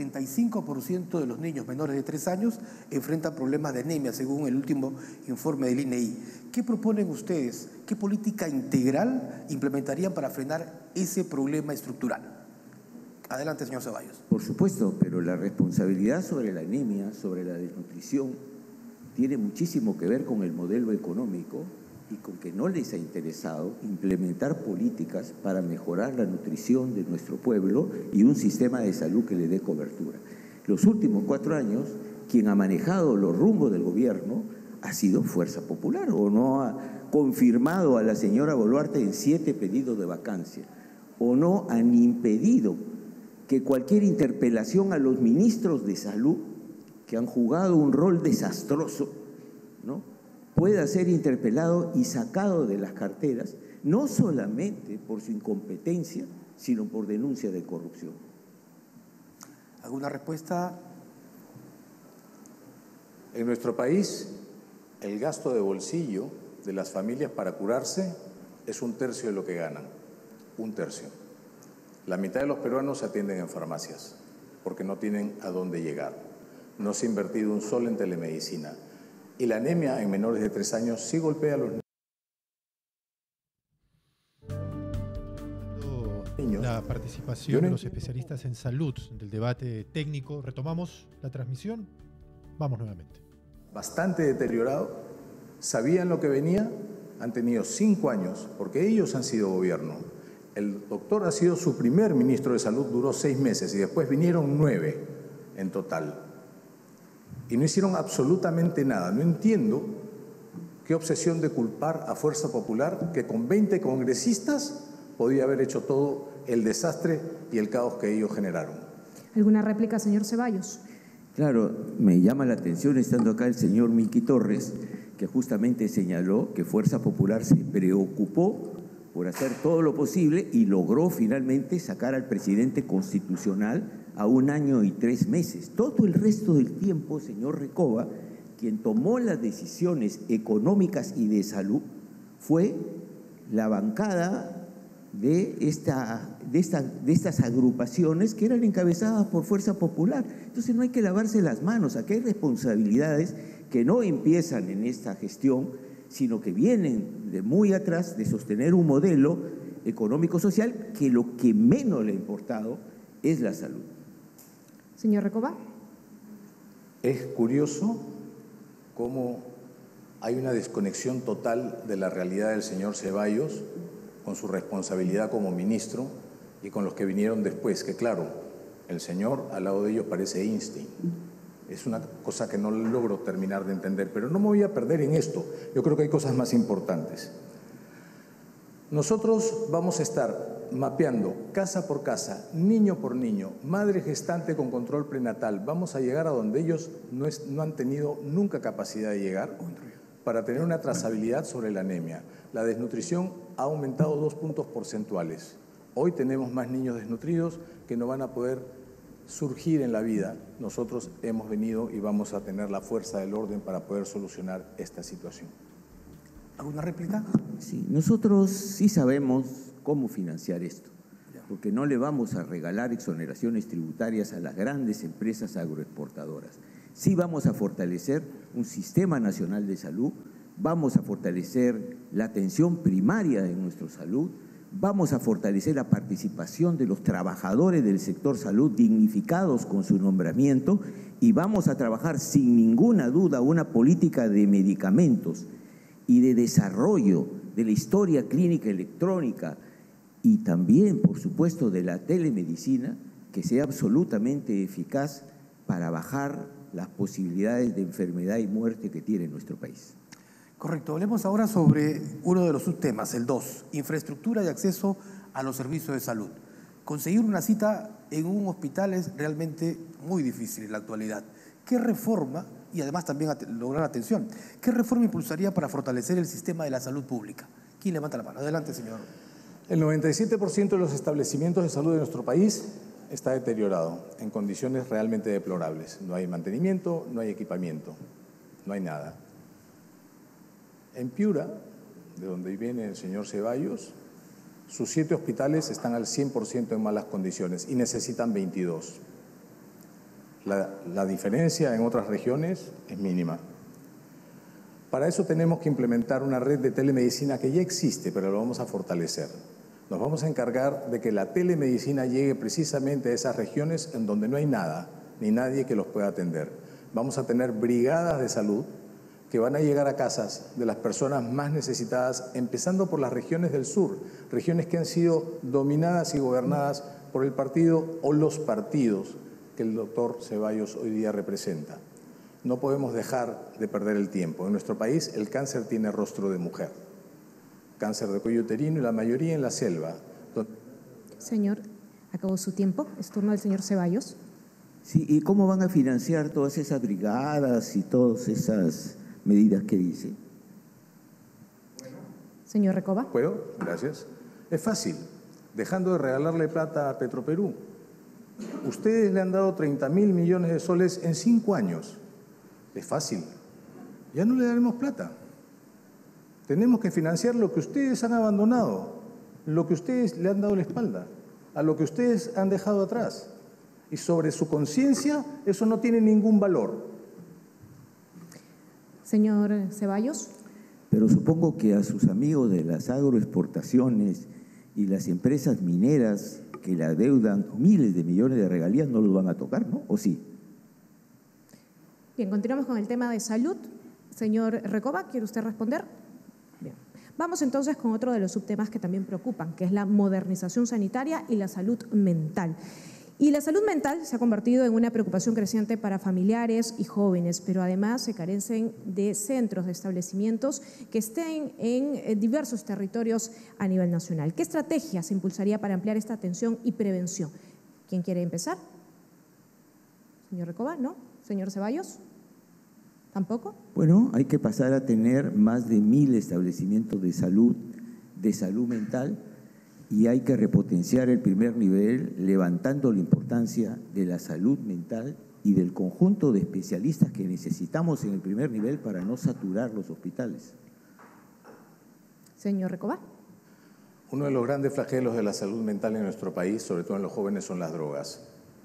Speaker 4: 35% de los niños menores de 3 años enfrentan problemas de anemia, según el último informe del INEI. ¿Qué proponen ustedes? ¿Qué política integral implementarían para frenar ese problema estructural? Adelante, señor Ceballos.
Speaker 10: Por supuesto, pero la responsabilidad sobre la anemia, sobre la desnutrición, tiene muchísimo que ver con el modelo económico y con que no les ha interesado implementar políticas para mejorar la nutrición de nuestro pueblo y un sistema de salud que le dé cobertura. Los últimos 4 años, quien ha manejado los rumbos del gobierno ha sido Fuerza Popular, o no ha confirmado a la señora Boluarte en 7 pedidos de vacancia, o no han impedido que cualquier interpelación a los ministros de salud, que han jugado un rol desastroso, ¿no?, pueda ser interpelado y sacado de las carteras, no solamente por su incompetencia, sino por denuncia de corrupción.
Speaker 4: ¿Alguna respuesta?
Speaker 9: En nuestro país, el gasto de bolsillo de las familias para curarse es 1/3 de lo que ganan, 1/3. La mitad de los peruanos se atienden en farmacias porque no tienen a dónde llegar. No se ha invertido un sol en telemedicina. Y la anemia en menores de 3 años sí golpea a los niños.
Speaker 2: La participación de los especialistas en salud del debate técnico. Retomamos la transmisión. Vamos nuevamente.
Speaker 9: Bastante deteriorado. Sabían lo que venía. Han tenido 5 años porque ellos han sido gobierno. El doctor ha sido su primer ministro de salud, duró 6 meses y después vinieron 9 en total. Y no hicieron absolutamente nada. No entiendo qué obsesión de culpar a Fuerza Popular, que con 20 congresistas podía haber hecho todo el desastre y el caos que ellos generaron.
Speaker 7: ¿Alguna réplica, señor Ceballos?
Speaker 10: Claro, me llama la atención estando acá el señor Miki Torres, que justamente señaló que Fuerza Popular se preocupó por hacer todo lo posible y logró finalmente sacar al presidente constitucional a 1 año y 3 meses. Todo el resto del tiempo, señor Recoba, quien tomó las decisiones económicas y de salud fue la bancada de estas agrupaciones que eran encabezadas por Fuerza Popular. Entonces no hay que lavarse las manos. Aquí hay responsabilidades que no empiezan en esta gestión, sino que vienen de muy atrás, de sostener un modelo económico-social que lo que menos le ha importado es la salud.
Speaker 7: Señor Recoba.
Speaker 9: Es curioso cómo hay una desconexión total de la realidad del señor Ceballos con su responsabilidad como ministro y con los que vinieron después, que claro, el señor al lado de ellos parece Einstein. Es una cosa que no logro terminar de entender, pero no me voy a perder en esto. Yo creo que hay cosas más importantes. Nosotros vamos a estar mapeando casa por casa, niño por niño, madre gestante con control prenatal. Vamos a llegar a donde ellos no han tenido nunca capacidad de llegar para tener una trazabilidad sobre la anemia. La desnutrición ha aumentado 2 puntos porcentuales. Hoy tenemos más niños desnutridos que no van a poder surgir en la vida, nosotros hemos venido y vamos a tener la fuerza del orden para poder solucionar esta situación.
Speaker 4: ¿Alguna réplica?
Speaker 10: Sí, nosotros sí sabemos cómo financiar esto, porque no le vamos a regalar exoneraciones tributarias a las grandes empresas agroexportadoras. Sí vamos a fortalecer un sistema nacional de salud, vamos a fortalecer la atención primaria en nuestra salud, vamos a fortalecer la participación de los trabajadores del sector salud dignificados con su nombramiento y vamos a trabajar sin ninguna duda una política de medicamentos y de desarrollo de la historia clínica electrónica y también, por supuesto, de la telemedicina que sea absolutamente eficaz para bajar las posibilidades de enfermedad y muerte que tiene nuestro país.
Speaker 4: Correcto. Hablemos ahora sobre uno de los subtemas, el 2, infraestructura y acceso a los servicios de salud. Conseguir una cita en un hospital es realmente muy difícil en la actualidad. ¿Qué reforma, y además también lograr atención, qué reforma impulsaría para fortalecer el sistema de la salud pública? ¿Quién levanta la mano? Adelante, señor.
Speaker 9: El 97% de los establecimientos de salud de nuestro país está deteriorado, en condiciones realmente deplorables. No hay mantenimiento, no hay equipamiento, no hay nada. En Piura, de donde viene el señor Ceballos, sus 7 hospitales están al 100% en malas condiciones y necesitan 22. La diferencia en otras regiones es mínima. Para eso tenemos que implementar una red de telemedicina que ya existe, pero lo vamos a fortalecer. Nos vamos a encargar de que la telemedicina llegue precisamente a esas regiones en donde no hay nada, ni nadie que los pueda atender. Vamos a tener brigadas de salud que van a llegar a casas de las personas más necesitadas, empezando por las regiones del sur, regiones que han sido dominadas y gobernadas por el partido o los partidos que el doctor Ceballos hoy día representa. No podemos dejar de perder el tiempo. En nuestro país el cáncer tiene rostro de mujer. Cáncer de cuello uterino y la mayoría en la selva.
Speaker 7: Señor, acabó su tiempo. Es turno del señor Ceballos.
Speaker 10: Sí, ¿y cómo van a financiar todas esas brigadas y todas esas medidas que dice?
Speaker 7: Señor Recoba.
Speaker 9: ¿Puedo? Gracias. Es fácil, dejando de regalarle plata a Petroperú. Ustedes le han dado 30.000 millones de soles en 5 años. Es fácil. Ya no le daremos plata. Tenemos que financiar lo que ustedes han abandonado, lo que ustedes le han dado la espalda, a lo que ustedes han dejado atrás. Y sobre su conciencia, eso no tiene ningún valor.
Speaker 7: Señor Ceballos.
Speaker 10: Pero supongo que a sus amigos de las agroexportaciones y las empresas mineras que le adeudan miles de millones de regalías no los van a tocar, ¿no? ¿O sí?
Speaker 7: Bien, continuamos con el tema de salud. Señor Recoba, ¿quiere usted responder? Bien. Vamos entonces con otro de los subtemas que también preocupan, que es la modernización sanitaria y la salud mental. Y la salud mental se ha convertido en una preocupación creciente para familiares y jóvenes, pero además se carecen de centros, de establecimientos que estén en diversos territorios a nivel nacional. ¿Qué estrategia se impulsaría para ampliar esta atención y prevención? ¿Quién quiere empezar? Señor Recoba, ¿no? Señor Ceballos, ¿tampoco?
Speaker 10: Bueno, hay que pasar a tener más de 1.000 establecimientos de salud mental. Y hay que repotenciar el primer nivel, levantando la importancia de la salud mental y del conjunto de especialistas que necesitamos en el primer nivel para no saturar los hospitales.
Speaker 7: Señor Recoba.
Speaker 9: Uno de los grandes flagelos de la salud mental en nuestro país, sobre todo en los jóvenes, son las drogas.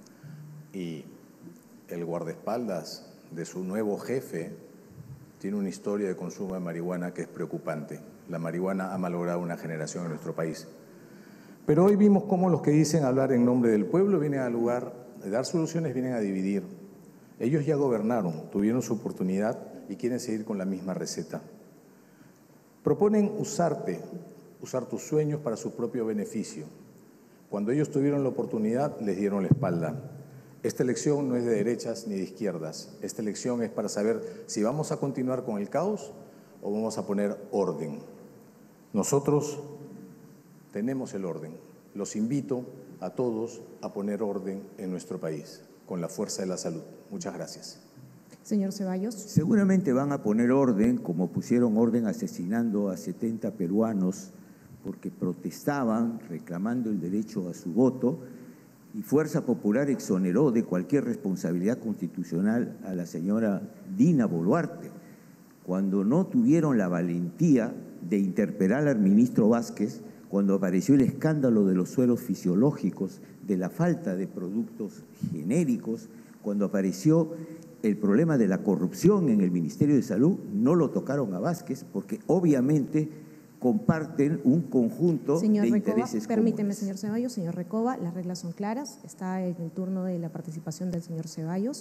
Speaker 9: Y el guardaespaldas de su nuevo jefe tiene una historia de consumo de marihuana que es preocupante. La marihuana ha malogrado una generación en nuestro país. Pero hoy vimos cómo los que dicen hablar en nombre del pueblo vienen al lugar de dar soluciones, vienen a dividir. Ellos ya gobernaron, tuvieron su oportunidad y quieren seguir con la misma receta. Proponen usar tus sueños para su propio beneficio. Cuando ellos tuvieron la oportunidad, les dieron la espalda. Esta elección no es de derechas ni de izquierdas. Esta elección es para saber si vamos a continuar con el caos o vamos a poner orden. Nosotros tenemos el orden. Los invito a todos a poner orden en nuestro país, con la fuerza de la salud. Muchas gracias.
Speaker 7: Señor Ceballos.
Speaker 10: Seguramente van a poner orden, como pusieron orden asesinando a 70 peruanos porque protestaban reclamando el derecho a su voto, y Fuerza Popular exoneró de cualquier responsabilidad constitucional a la señora Dina Boluarte, cuando no tuvieron la valentía de interpelar al ministro Vázquez cuando apareció el escándalo de los sueros fisiológicos, de la falta de productos genéricos, cuando apareció el problema de la corrupción en el Ministerio de Salud, no lo tocaron a Vázquez porque obviamente comparten un conjunto
Speaker 7: señor
Speaker 10: de
Speaker 7: Recoba,
Speaker 10: intereses
Speaker 7: permíteme,
Speaker 10: comunes.
Speaker 7: señor Ceballos. Señor Recoba, las reglas son claras. Está en el turno de la participación del señor Ceballos.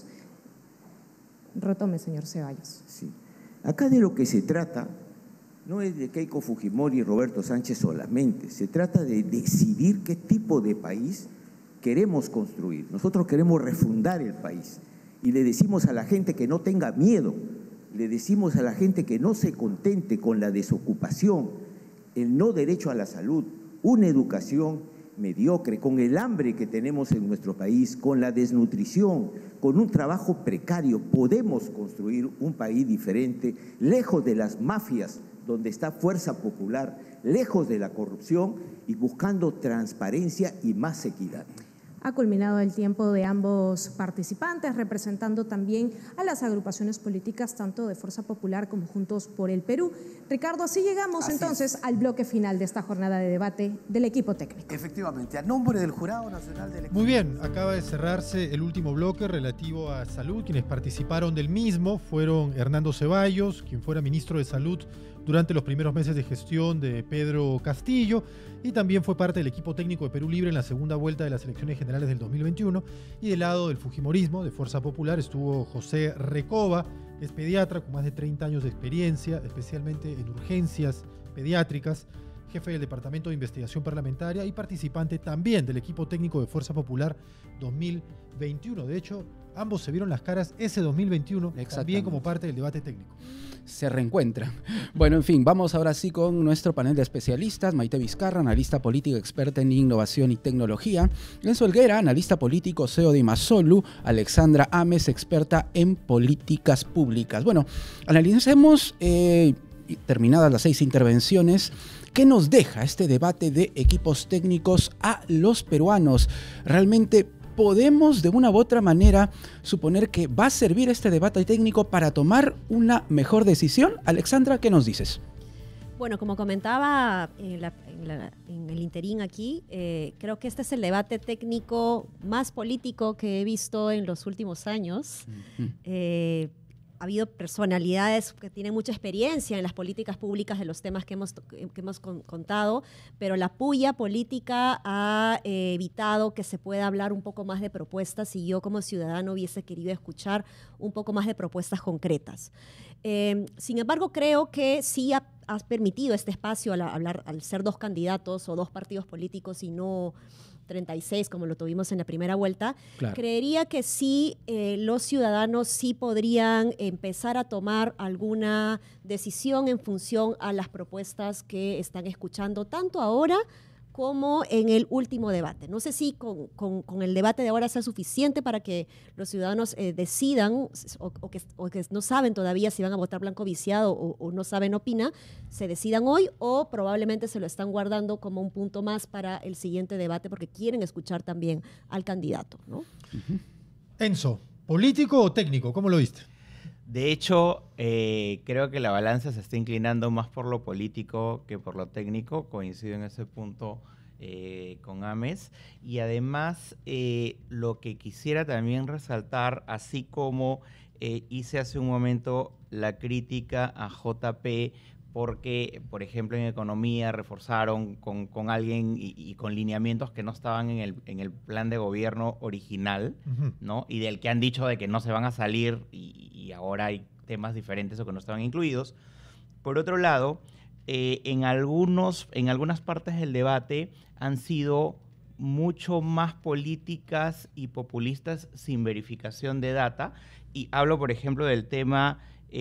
Speaker 7: Retome, señor Ceballos.
Speaker 10: Sí. Acá de lo que se trata no es de Keiko Fujimori y Roberto Sánchez solamente, se trata de decidir qué tipo de país queremos construir. Nosotros queremos refundar el país y le decimos a la gente que no tenga miedo, le decimos a la gente que no se contente con la desocupación, el no derecho a la salud, una educación mediocre, con el hambre que tenemos en nuestro país, con la desnutrición, con un trabajo precario. Podemos construir un país diferente, lejos de las mafias, donde está Fuerza Popular, lejos de la corrupción y buscando transparencia y más equidad.
Speaker 7: Ha culminado el tiempo de ambos participantes, representando también a las agrupaciones políticas tanto de Fuerza Popular como Juntos por el Perú. Ricardo, así llegamos entonces al bloque final de esta jornada de debate del equipo técnico.
Speaker 4: Efectivamente, a nombre del Jurado Nacional del
Speaker 2: Muy bien, acaba de cerrarse el último bloque relativo a salud. Quienes participaron del mismo fueron Hernando Ceballos, quien fuera ministro de Salud durante los primeros meses de gestión de Pedro Castillo, y también fue parte del equipo técnico de Perú Libre en la segunda vuelta de las elecciones generales del 2021. Y del lado del fujimorismo, de Fuerza Popular, estuvo José Recoba, que es pediatra con más de 30 años de experiencia, especialmente en urgencias pediátricas, jefe del Departamento de Investigación Parlamentaria y participante también del equipo técnico de Fuerza Popular 2021. De hecho, ambos se vieron las caras ese 2021, también como parte del debate técnico.
Speaker 3: Se reencuentran. Bueno, en fin, vamos ahora sí con nuestro panel de especialistas. Maite Vizcarra, analista política experta en innovación y tecnología. Lenzo Helguera, analista político, CEO de Imasolu. Alexandra Ames, experta en políticas públicas. Bueno, analicemos, terminadas las 6 intervenciones, ¿qué nos deja este debate de equipos técnicos a los peruanos? ¿Realmente podemos de una u otra manera suponer que va a servir este debate técnico para tomar una mejor decisión? Alexandra, ¿qué nos dices?
Speaker 1: Bueno, como comentaba en el interín aquí, creo que este es el debate técnico más político que he visto en los últimos años. Ha habido personalidades que tienen mucha experiencia en las políticas públicas de los temas que hemos contado, pero la puya política ha evitado que se pueda hablar un poco más de propuestas, y yo como ciudadano hubiese querido escuchar un poco más de propuestas concretas. Sin embargo, creo que sí has permitido este espacio al ser 2 candidatos o 2 partidos políticos y no 36 como lo tuvimos en la primera vuelta. Claro. Creería que sí, los ciudadanos sí podrían empezar a tomar alguna decisión en función a las propuestas que están escuchando tanto ahora como en el último debate. No sé si con el debate de ahora sea suficiente para que los ciudadanos decidan o que no saben todavía si van a votar blanco viciado o no saben opina, se decidan hoy, o probablemente se lo están guardando como un punto más para el siguiente debate porque quieren escuchar también al candidato, ¿no?
Speaker 2: Enzo, ¿político o técnico? ¿Cómo lo viste?
Speaker 8: De hecho, creo que la balanza se está inclinando más por lo político que por lo técnico. Coincido en ese punto con Ames. Y además, lo que quisiera también resaltar, así como hice hace un momento la crítica a JP, porque, por ejemplo, en economía reforzaron con alguien y con lineamientos que no estaban en el plan de gobierno original, ¿no? Y del que han dicho de que no se van a salir y ahora hay temas diferentes o que no estaban incluidos. Por otro lado, en algunas partes del debate han sido mucho más políticas y populistas sin verificación de data. Y hablo, por ejemplo, del tema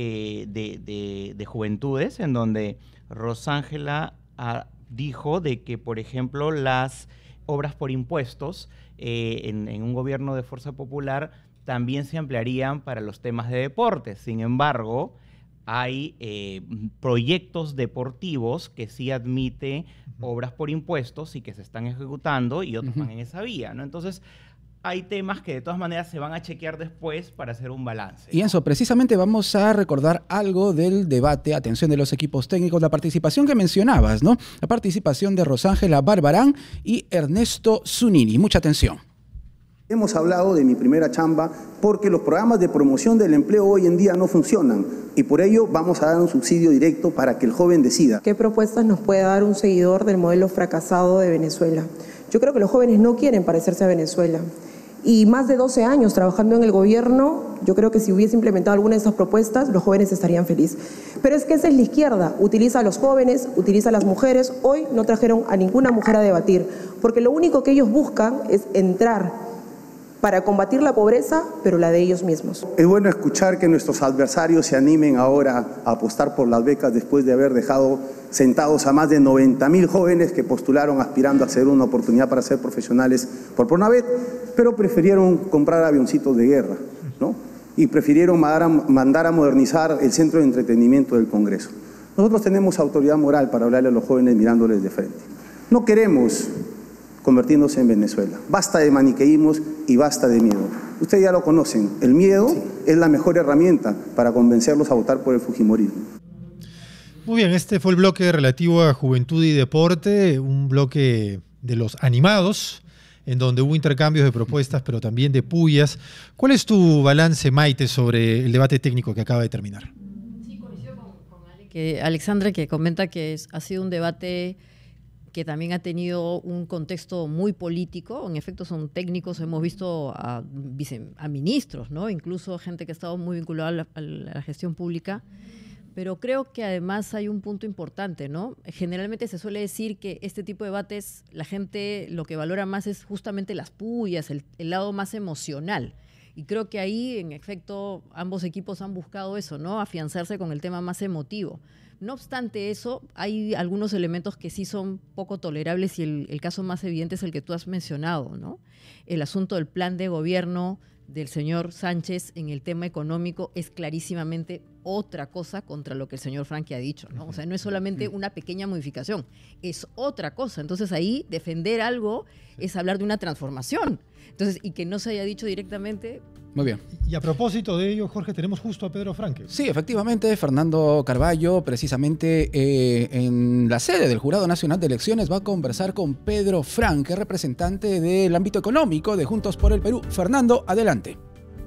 Speaker 8: de juventudes, en donde Rosángela dijo de que, por ejemplo, las obras por impuestos en un gobierno de Fuerza Popular también se ampliarían para los temas de deportes. Sin embargo, hay proyectos deportivos que sí admite obras por impuestos y que se están ejecutando y otros van en esa vía, ¿no? Entonces, hay temas que de todas maneras se van a chequear después para hacer un balance.
Speaker 3: Y Enzo, precisamente vamos a recordar algo del debate, atención de los equipos técnicos, la participación que mencionabas, ¿no? La participación de Rosángela Barbarán y Ernesto Zunini. Mucha atención.
Speaker 4: Hemos hablado de mi primera chamba porque los programas de promoción del empleo hoy en día no funcionan y por ello vamos a dar un subsidio directo para que el joven decida.
Speaker 11: ¿Qué propuestas nos puede dar un seguidor del modelo fracasado de Venezuela? Yo creo que los jóvenes no quieren parecerse a Venezuela. Y más de 12 años trabajando en el gobierno, yo creo que si hubiese implementado alguna de estas propuestas, los jóvenes estarían felices. Pero es que esa es la izquierda, utiliza a los jóvenes, utiliza a las mujeres. Hoy no trajeron a ninguna mujer a debatir, porque lo único que ellos buscan es entrar para combatir la pobreza, pero la de ellos mismos.
Speaker 4: Es bueno escuchar que nuestros adversarios se animen ahora a apostar por las becas después de haber dejado sentados a más de 90.000 jóvenes que postularon aspirando a hacer una oportunidad para ser profesionales por Pronavet, pero prefirieron comprar avioncitos de guerra, ¿no? Y prefirieron mandar a modernizar el centro de entretenimiento del Congreso. Nosotros tenemos autoridad moral para hablarle a los jóvenes mirándoles de frente. No queremos convertirnos en Venezuela. Basta de maniqueísmos y basta de miedo. Ustedes ya lo conocen, el miedo es la mejor herramienta para convencerlos a votar por el fujimorismo.
Speaker 2: Muy bien, este fue el bloque relativo a juventud y deporte, un bloque de los animados, en donde hubo intercambios de propuestas, pero también de pullas. ¿Cuál es tu balance, Maite, sobre el debate técnico que acaba de terminar?
Speaker 12: Sí, coincido con Alexandra, que comenta que ha sido un debate que también ha tenido un contexto muy político. En efecto, son técnicos, hemos visto a ministros, ¿no? Incluso gente que ha estado muy vinculada a la gestión pública. Pero creo que además hay un punto importante, ¿no? Generalmente se suele decir que este tipo de debates, la gente lo que valora más es justamente las pullas, el lado más emocional. Y creo que ahí, en efecto, ambos equipos han buscado eso, ¿no? Afianzarse con el tema más emotivo. No obstante eso, hay algunos elementos que sí son poco tolerables y el caso más evidente es el que tú has mencionado, ¿no? El asunto del plan de gobierno del señor Sánchez en el tema económico es clarísimamente otra cosa contra lo que el señor Franqui ha dicho, ¿no? O sea, no es solamente una pequeña modificación, es otra cosa. Entonces ahí defender algo es hablar de una transformación. Entonces, y que no se haya dicho directamente.
Speaker 3: Muy bien.
Speaker 2: Y a propósito de ello, Jorge, tenemos justo a Pedro Franque.
Speaker 3: Sí, efectivamente, Fernando Carballo, precisamente en la sede del Jurado Nacional de Elecciones, va a conversar con Pedro Franque, representante del ámbito económico de Juntos por el Perú. Fernando, adelante.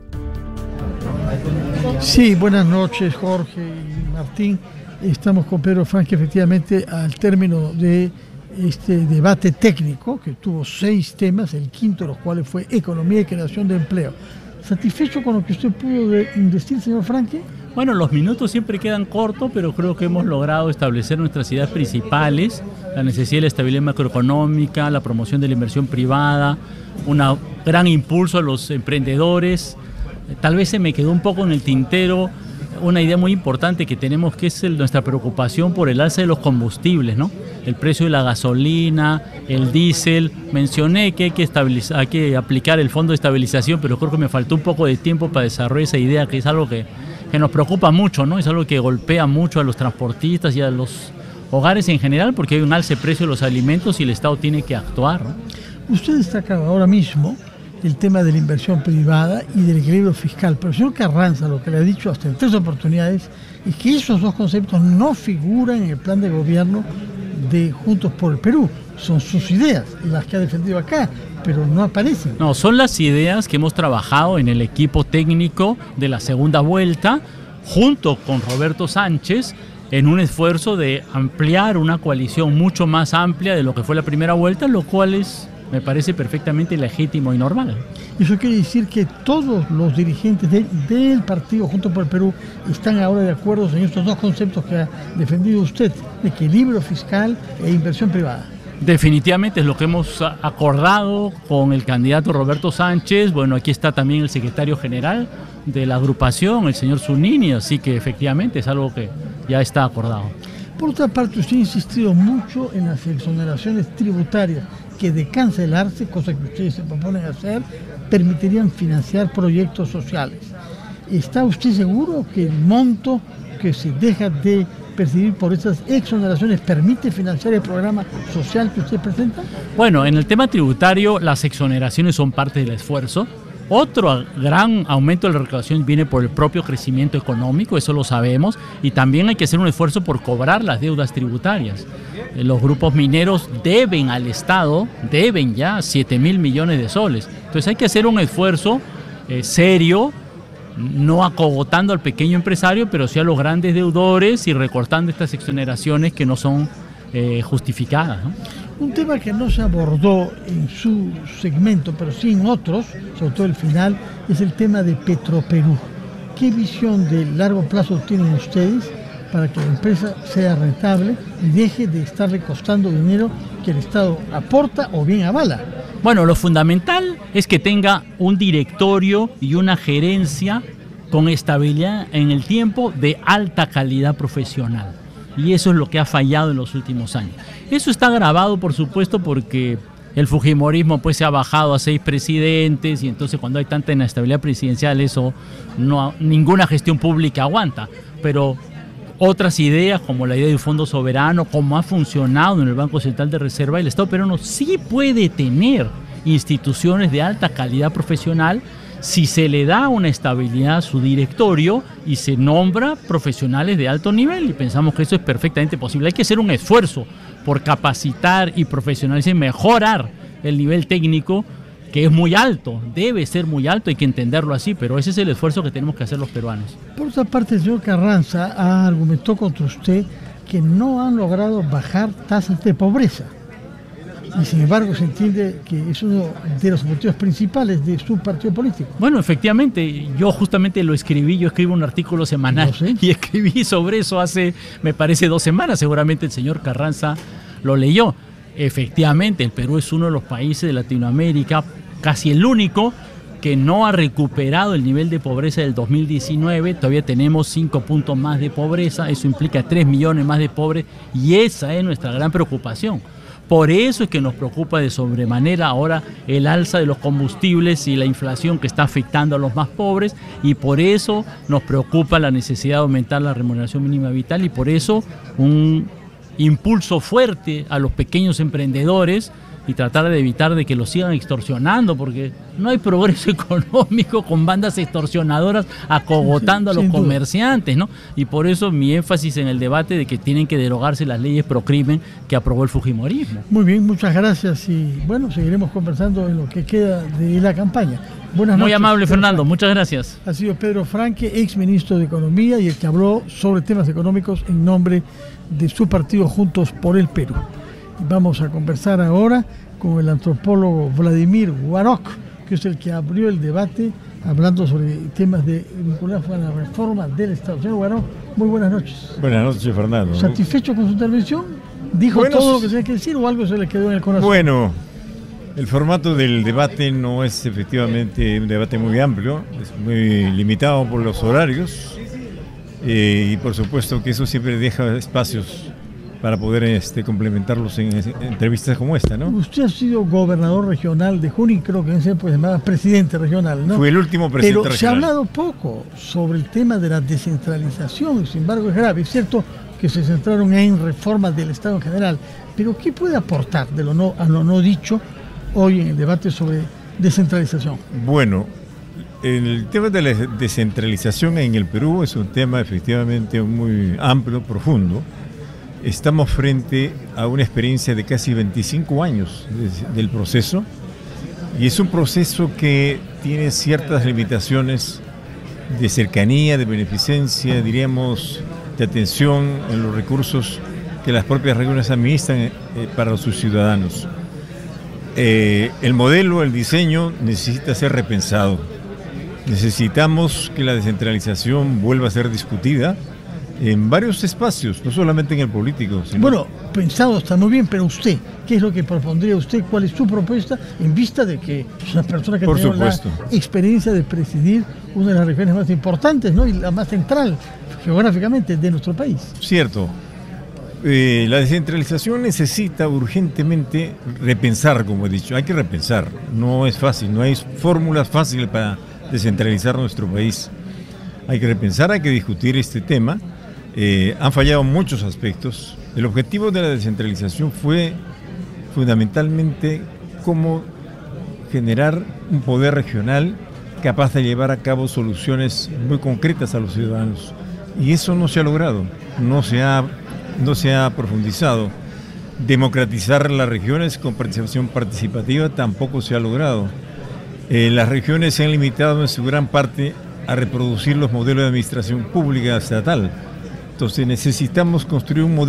Speaker 13: Sí, buenas noches, Jorge y Martín. Estamos con Pedro Franque, efectivamente, al término de este debate técnico que tuvo 6 temas, el quinto de los cuales fue economía y creación de empleo. ¿Satisfecho con lo que usted pudo decir, señor Franque?
Speaker 14: Bueno, los minutos siempre quedan cortos, pero creo que hemos logrado establecer nuestras ideas principales: la necesidad de la estabilidad macroeconómica, la promoción de la inversión privada, un gran impulso a los emprendedores. Tal vez se me quedó un poco en el tintero una idea muy importante que tenemos, que es nuestra preocupación por el alza de los combustibles, ¿no? El precio de la gasolina, el diésel. Mencioné que hay que aplicar el fondo de estabilización, pero creo que me faltó un poco de tiempo para desarrollar esa idea, que es algo que nos preocupa mucho, ¿no? Es algo que golpea mucho a los transportistas y a los hogares en general, porque hay un alza de precio de los alimentos y el Estado tiene que actuar, ¿no?
Speaker 13: Usted destacaba ahora mismo el tema de la inversión privada y del equilibrio fiscal, pero el señor Carranza lo que le ha dicho hasta en 3 oportunidades es que esos 2 conceptos no figuran en el plan de gobierno de Juntos por el Perú. Son sus ideas, las que ha defendido acá, pero no aparecen.
Speaker 14: No, son las ideas que hemos trabajado en el equipo técnico de la segunda vuelta, junto con Roberto Sánchez, en un esfuerzo de ampliar una coalición mucho más amplia de lo que fue la primera vuelta, lo cual me parece perfectamente legítimo y normal.
Speaker 13: Eso quiere decir que todos los dirigentes del partido Juntos por el Perú están ahora de acuerdo en estos 2 conceptos que ha defendido usted: equilibrio fiscal e inversión privada.
Speaker 14: Definitivamente es lo que hemos acordado con el candidato Roberto Sánchez. Bueno, aquí está también el secretario general de la agrupación, el señor Zunini, así que efectivamente es algo que ya está acordado.
Speaker 13: Por otra parte, usted ha insistido mucho en las exoneraciones tributarias que de cancelarse, cosa que ustedes se proponen hacer, permitirían financiar proyectos sociales. ¿Está usted seguro que el monto que se deja de percibir por estas exoneraciones permite financiar el programa social que usted presenta?
Speaker 14: Bueno, en el tema tributario las exoneraciones son parte del esfuerzo. Otro gran aumento de la recaudación viene por el propio crecimiento económico, eso lo sabemos, y también hay que hacer un esfuerzo por cobrar las deudas tributarias. Los grupos mineros deben al Estado, deben ya 7.000 millones de soles. Entonces hay que hacer un esfuerzo serio, no acogotando al pequeño empresario, pero sí a los grandes deudores y recortando estas exoneraciones que no son justificadas, ¿no?
Speaker 13: Un tema que no se abordó en su segmento, pero sí en otros, sobre todo el final, es el tema de Petroperú. ¿Qué visión de largo plazo tienen ustedes para que la empresa sea rentable y deje de estarle costando dinero que el Estado aporta o bien avala?
Speaker 14: Bueno, lo fundamental es que tenga un directorio y una gerencia con estabilidad en el tiempo de alta calidad profesional. Y eso es lo que ha fallado en los últimos años. Eso está agravado, por supuesto, porque el fujimorismo pues se ha bajado a 6 presidentes y entonces cuando hay tanta inestabilidad presidencial eso ninguna gestión pública aguanta. Pero otras ideas como la idea de un fondo soberano, como ha funcionado en el Banco Central de Reserva, el Estado peruano sí puede tener instituciones de alta calidad profesional si se le da una estabilidad a su directorio y se nombra profesionales de alto nivel, y pensamos que eso es perfectamente posible. Hay que hacer un esfuerzo por capacitar y profesionalizar y mejorar el nivel técnico, que es muy alto, debe ser muy alto, hay que entenderlo así, pero ese es el esfuerzo que tenemos que hacer los peruanos.
Speaker 13: Por otra parte, el señor Carranza argumentó contra usted que no han logrado bajar tasas de pobreza. Y sin embargo se entiende que es uno de los objetivos principales de su partido político.
Speaker 14: Bueno, efectivamente, yo justamente lo escribí, yo escribo un artículo semanal y escribí sobre eso hace, me parece, 2 semanas, seguramente el señor Carranza lo leyó. Efectivamente, el Perú es uno de los países de Latinoamérica, casi el único, que no ha recuperado el nivel de pobreza del 2019, todavía tenemos 5 puntos más de pobreza, eso implica 3 millones más de pobres y esa es nuestra gran preocupación. Por eso es que nos preocupa de sobremanera ahora el alza de los combustibles y la inflación que está afectando a los más pobres, y por eso nos preocupa la necesidad de aumentar la remuneración mínima vital, y por eso un impulso fuerte a los pequeños emprendedores y tratar de evitar de que los sigan extorsionando, porque no hay progreso económico con bandas extorsionadoras acogotando a los comerciantes, ¿no? Y por eso mi énfasis en el debate de que tienen que derogarse las leyes pro crimen que aprobó el fujimorismo.
Speaker 13: Muy bien, muchas gracias y bueno, seguiremos conversando en lo que queda de la campaña. Buenas noches.
Speaker 14: Muy amable, Fernando, muchas gracias.
Speaker 13: Ha sido Pedro Franque, ex ministro de Economía y el que habló sobre temas económicos en nombre de su partido Juntos por el Perú. Vamos a conversar ahora con el antropólogo Vladimir Warok, que es el que abrió el debate hablando sobre temas vinculados a la reforma del Estado. Señor Warok, muy buenas noches.
Speaker 15: Buenas noches, Fernando.
Speaker 13: ¿Satisfecho con su intervención? ¿Dijo todo lo que tenía que decir o algo se le quedó en el corazón?
Speaker 15: Bueno, el formato del debate no es efectivamente un debate muy amplio, es muy limitado por los horarios y por supuesto que eso siempre deja espacios para poder complementarlos en entrevistas como esta, ¿no?
Speaker 13: Usted ha sido gobernador regional de Junín, creo que en ese pues se llamaba presidente regional, ¿no?
Speaker 15: Fue el último presidente regional.
Speaker 13: Pero se ha hablado poco sobre el tema de la descentralización, sin embargo es grave. Es cierto que se centraron en reformas del Estado en general, pero ¿qué puede aportar de lo no dicho hoy en el debate sobre descentralización?
Speaker 15: Bueno, el tema de la descentralización en el Perú es un tema efectivamente muy amplio, profundo. Estamos frente a una experiencia de casi 25 años del proceso y es un proceso que tiene ciertas limitaciones de cercanía, de beneficencia, diríamos, de atención en los recursos que las propias regiones administran para sus ciudadanos. El modelo, el diseño necesita ser repensado. Necesitamos que la descentralización vuelva a ser discutida en varios espacios, no solamente en el político.
Speaker 13: Bueno, pensado está muy bien, pero usted, ¿qué es lo que propondría usted? ¿Cuál es su propuesta en vista de que es una persona que tiene la experiencia de presidir una de las regiones más importantes, ¿no? Y la más central geográficamente de nuestro país?
Speaker 15: Cierto. La descentralización necesita urgentemente repensar, como he dicho. Hay que repensar. No es fácil, no hay fórmulas fáciles para descentralizar nuestro país. Hay que repensar, hay que discutir este tema. han fallado muchos aspectos. El objetivo de la descentralización fue fundamentalmente cómo generar un poder regional capaz de llevar a cabo soluciones muy concretas a los ciudadanos. Y eso no se ha logrado, no se ha profundizado. Democratizar las regiones con participación participativa tampoco se ha logrado. Las regiones se han limitado en su gran parte a reproducir los modelos de administración pública estatal. Entonces necesitamos construir un modelo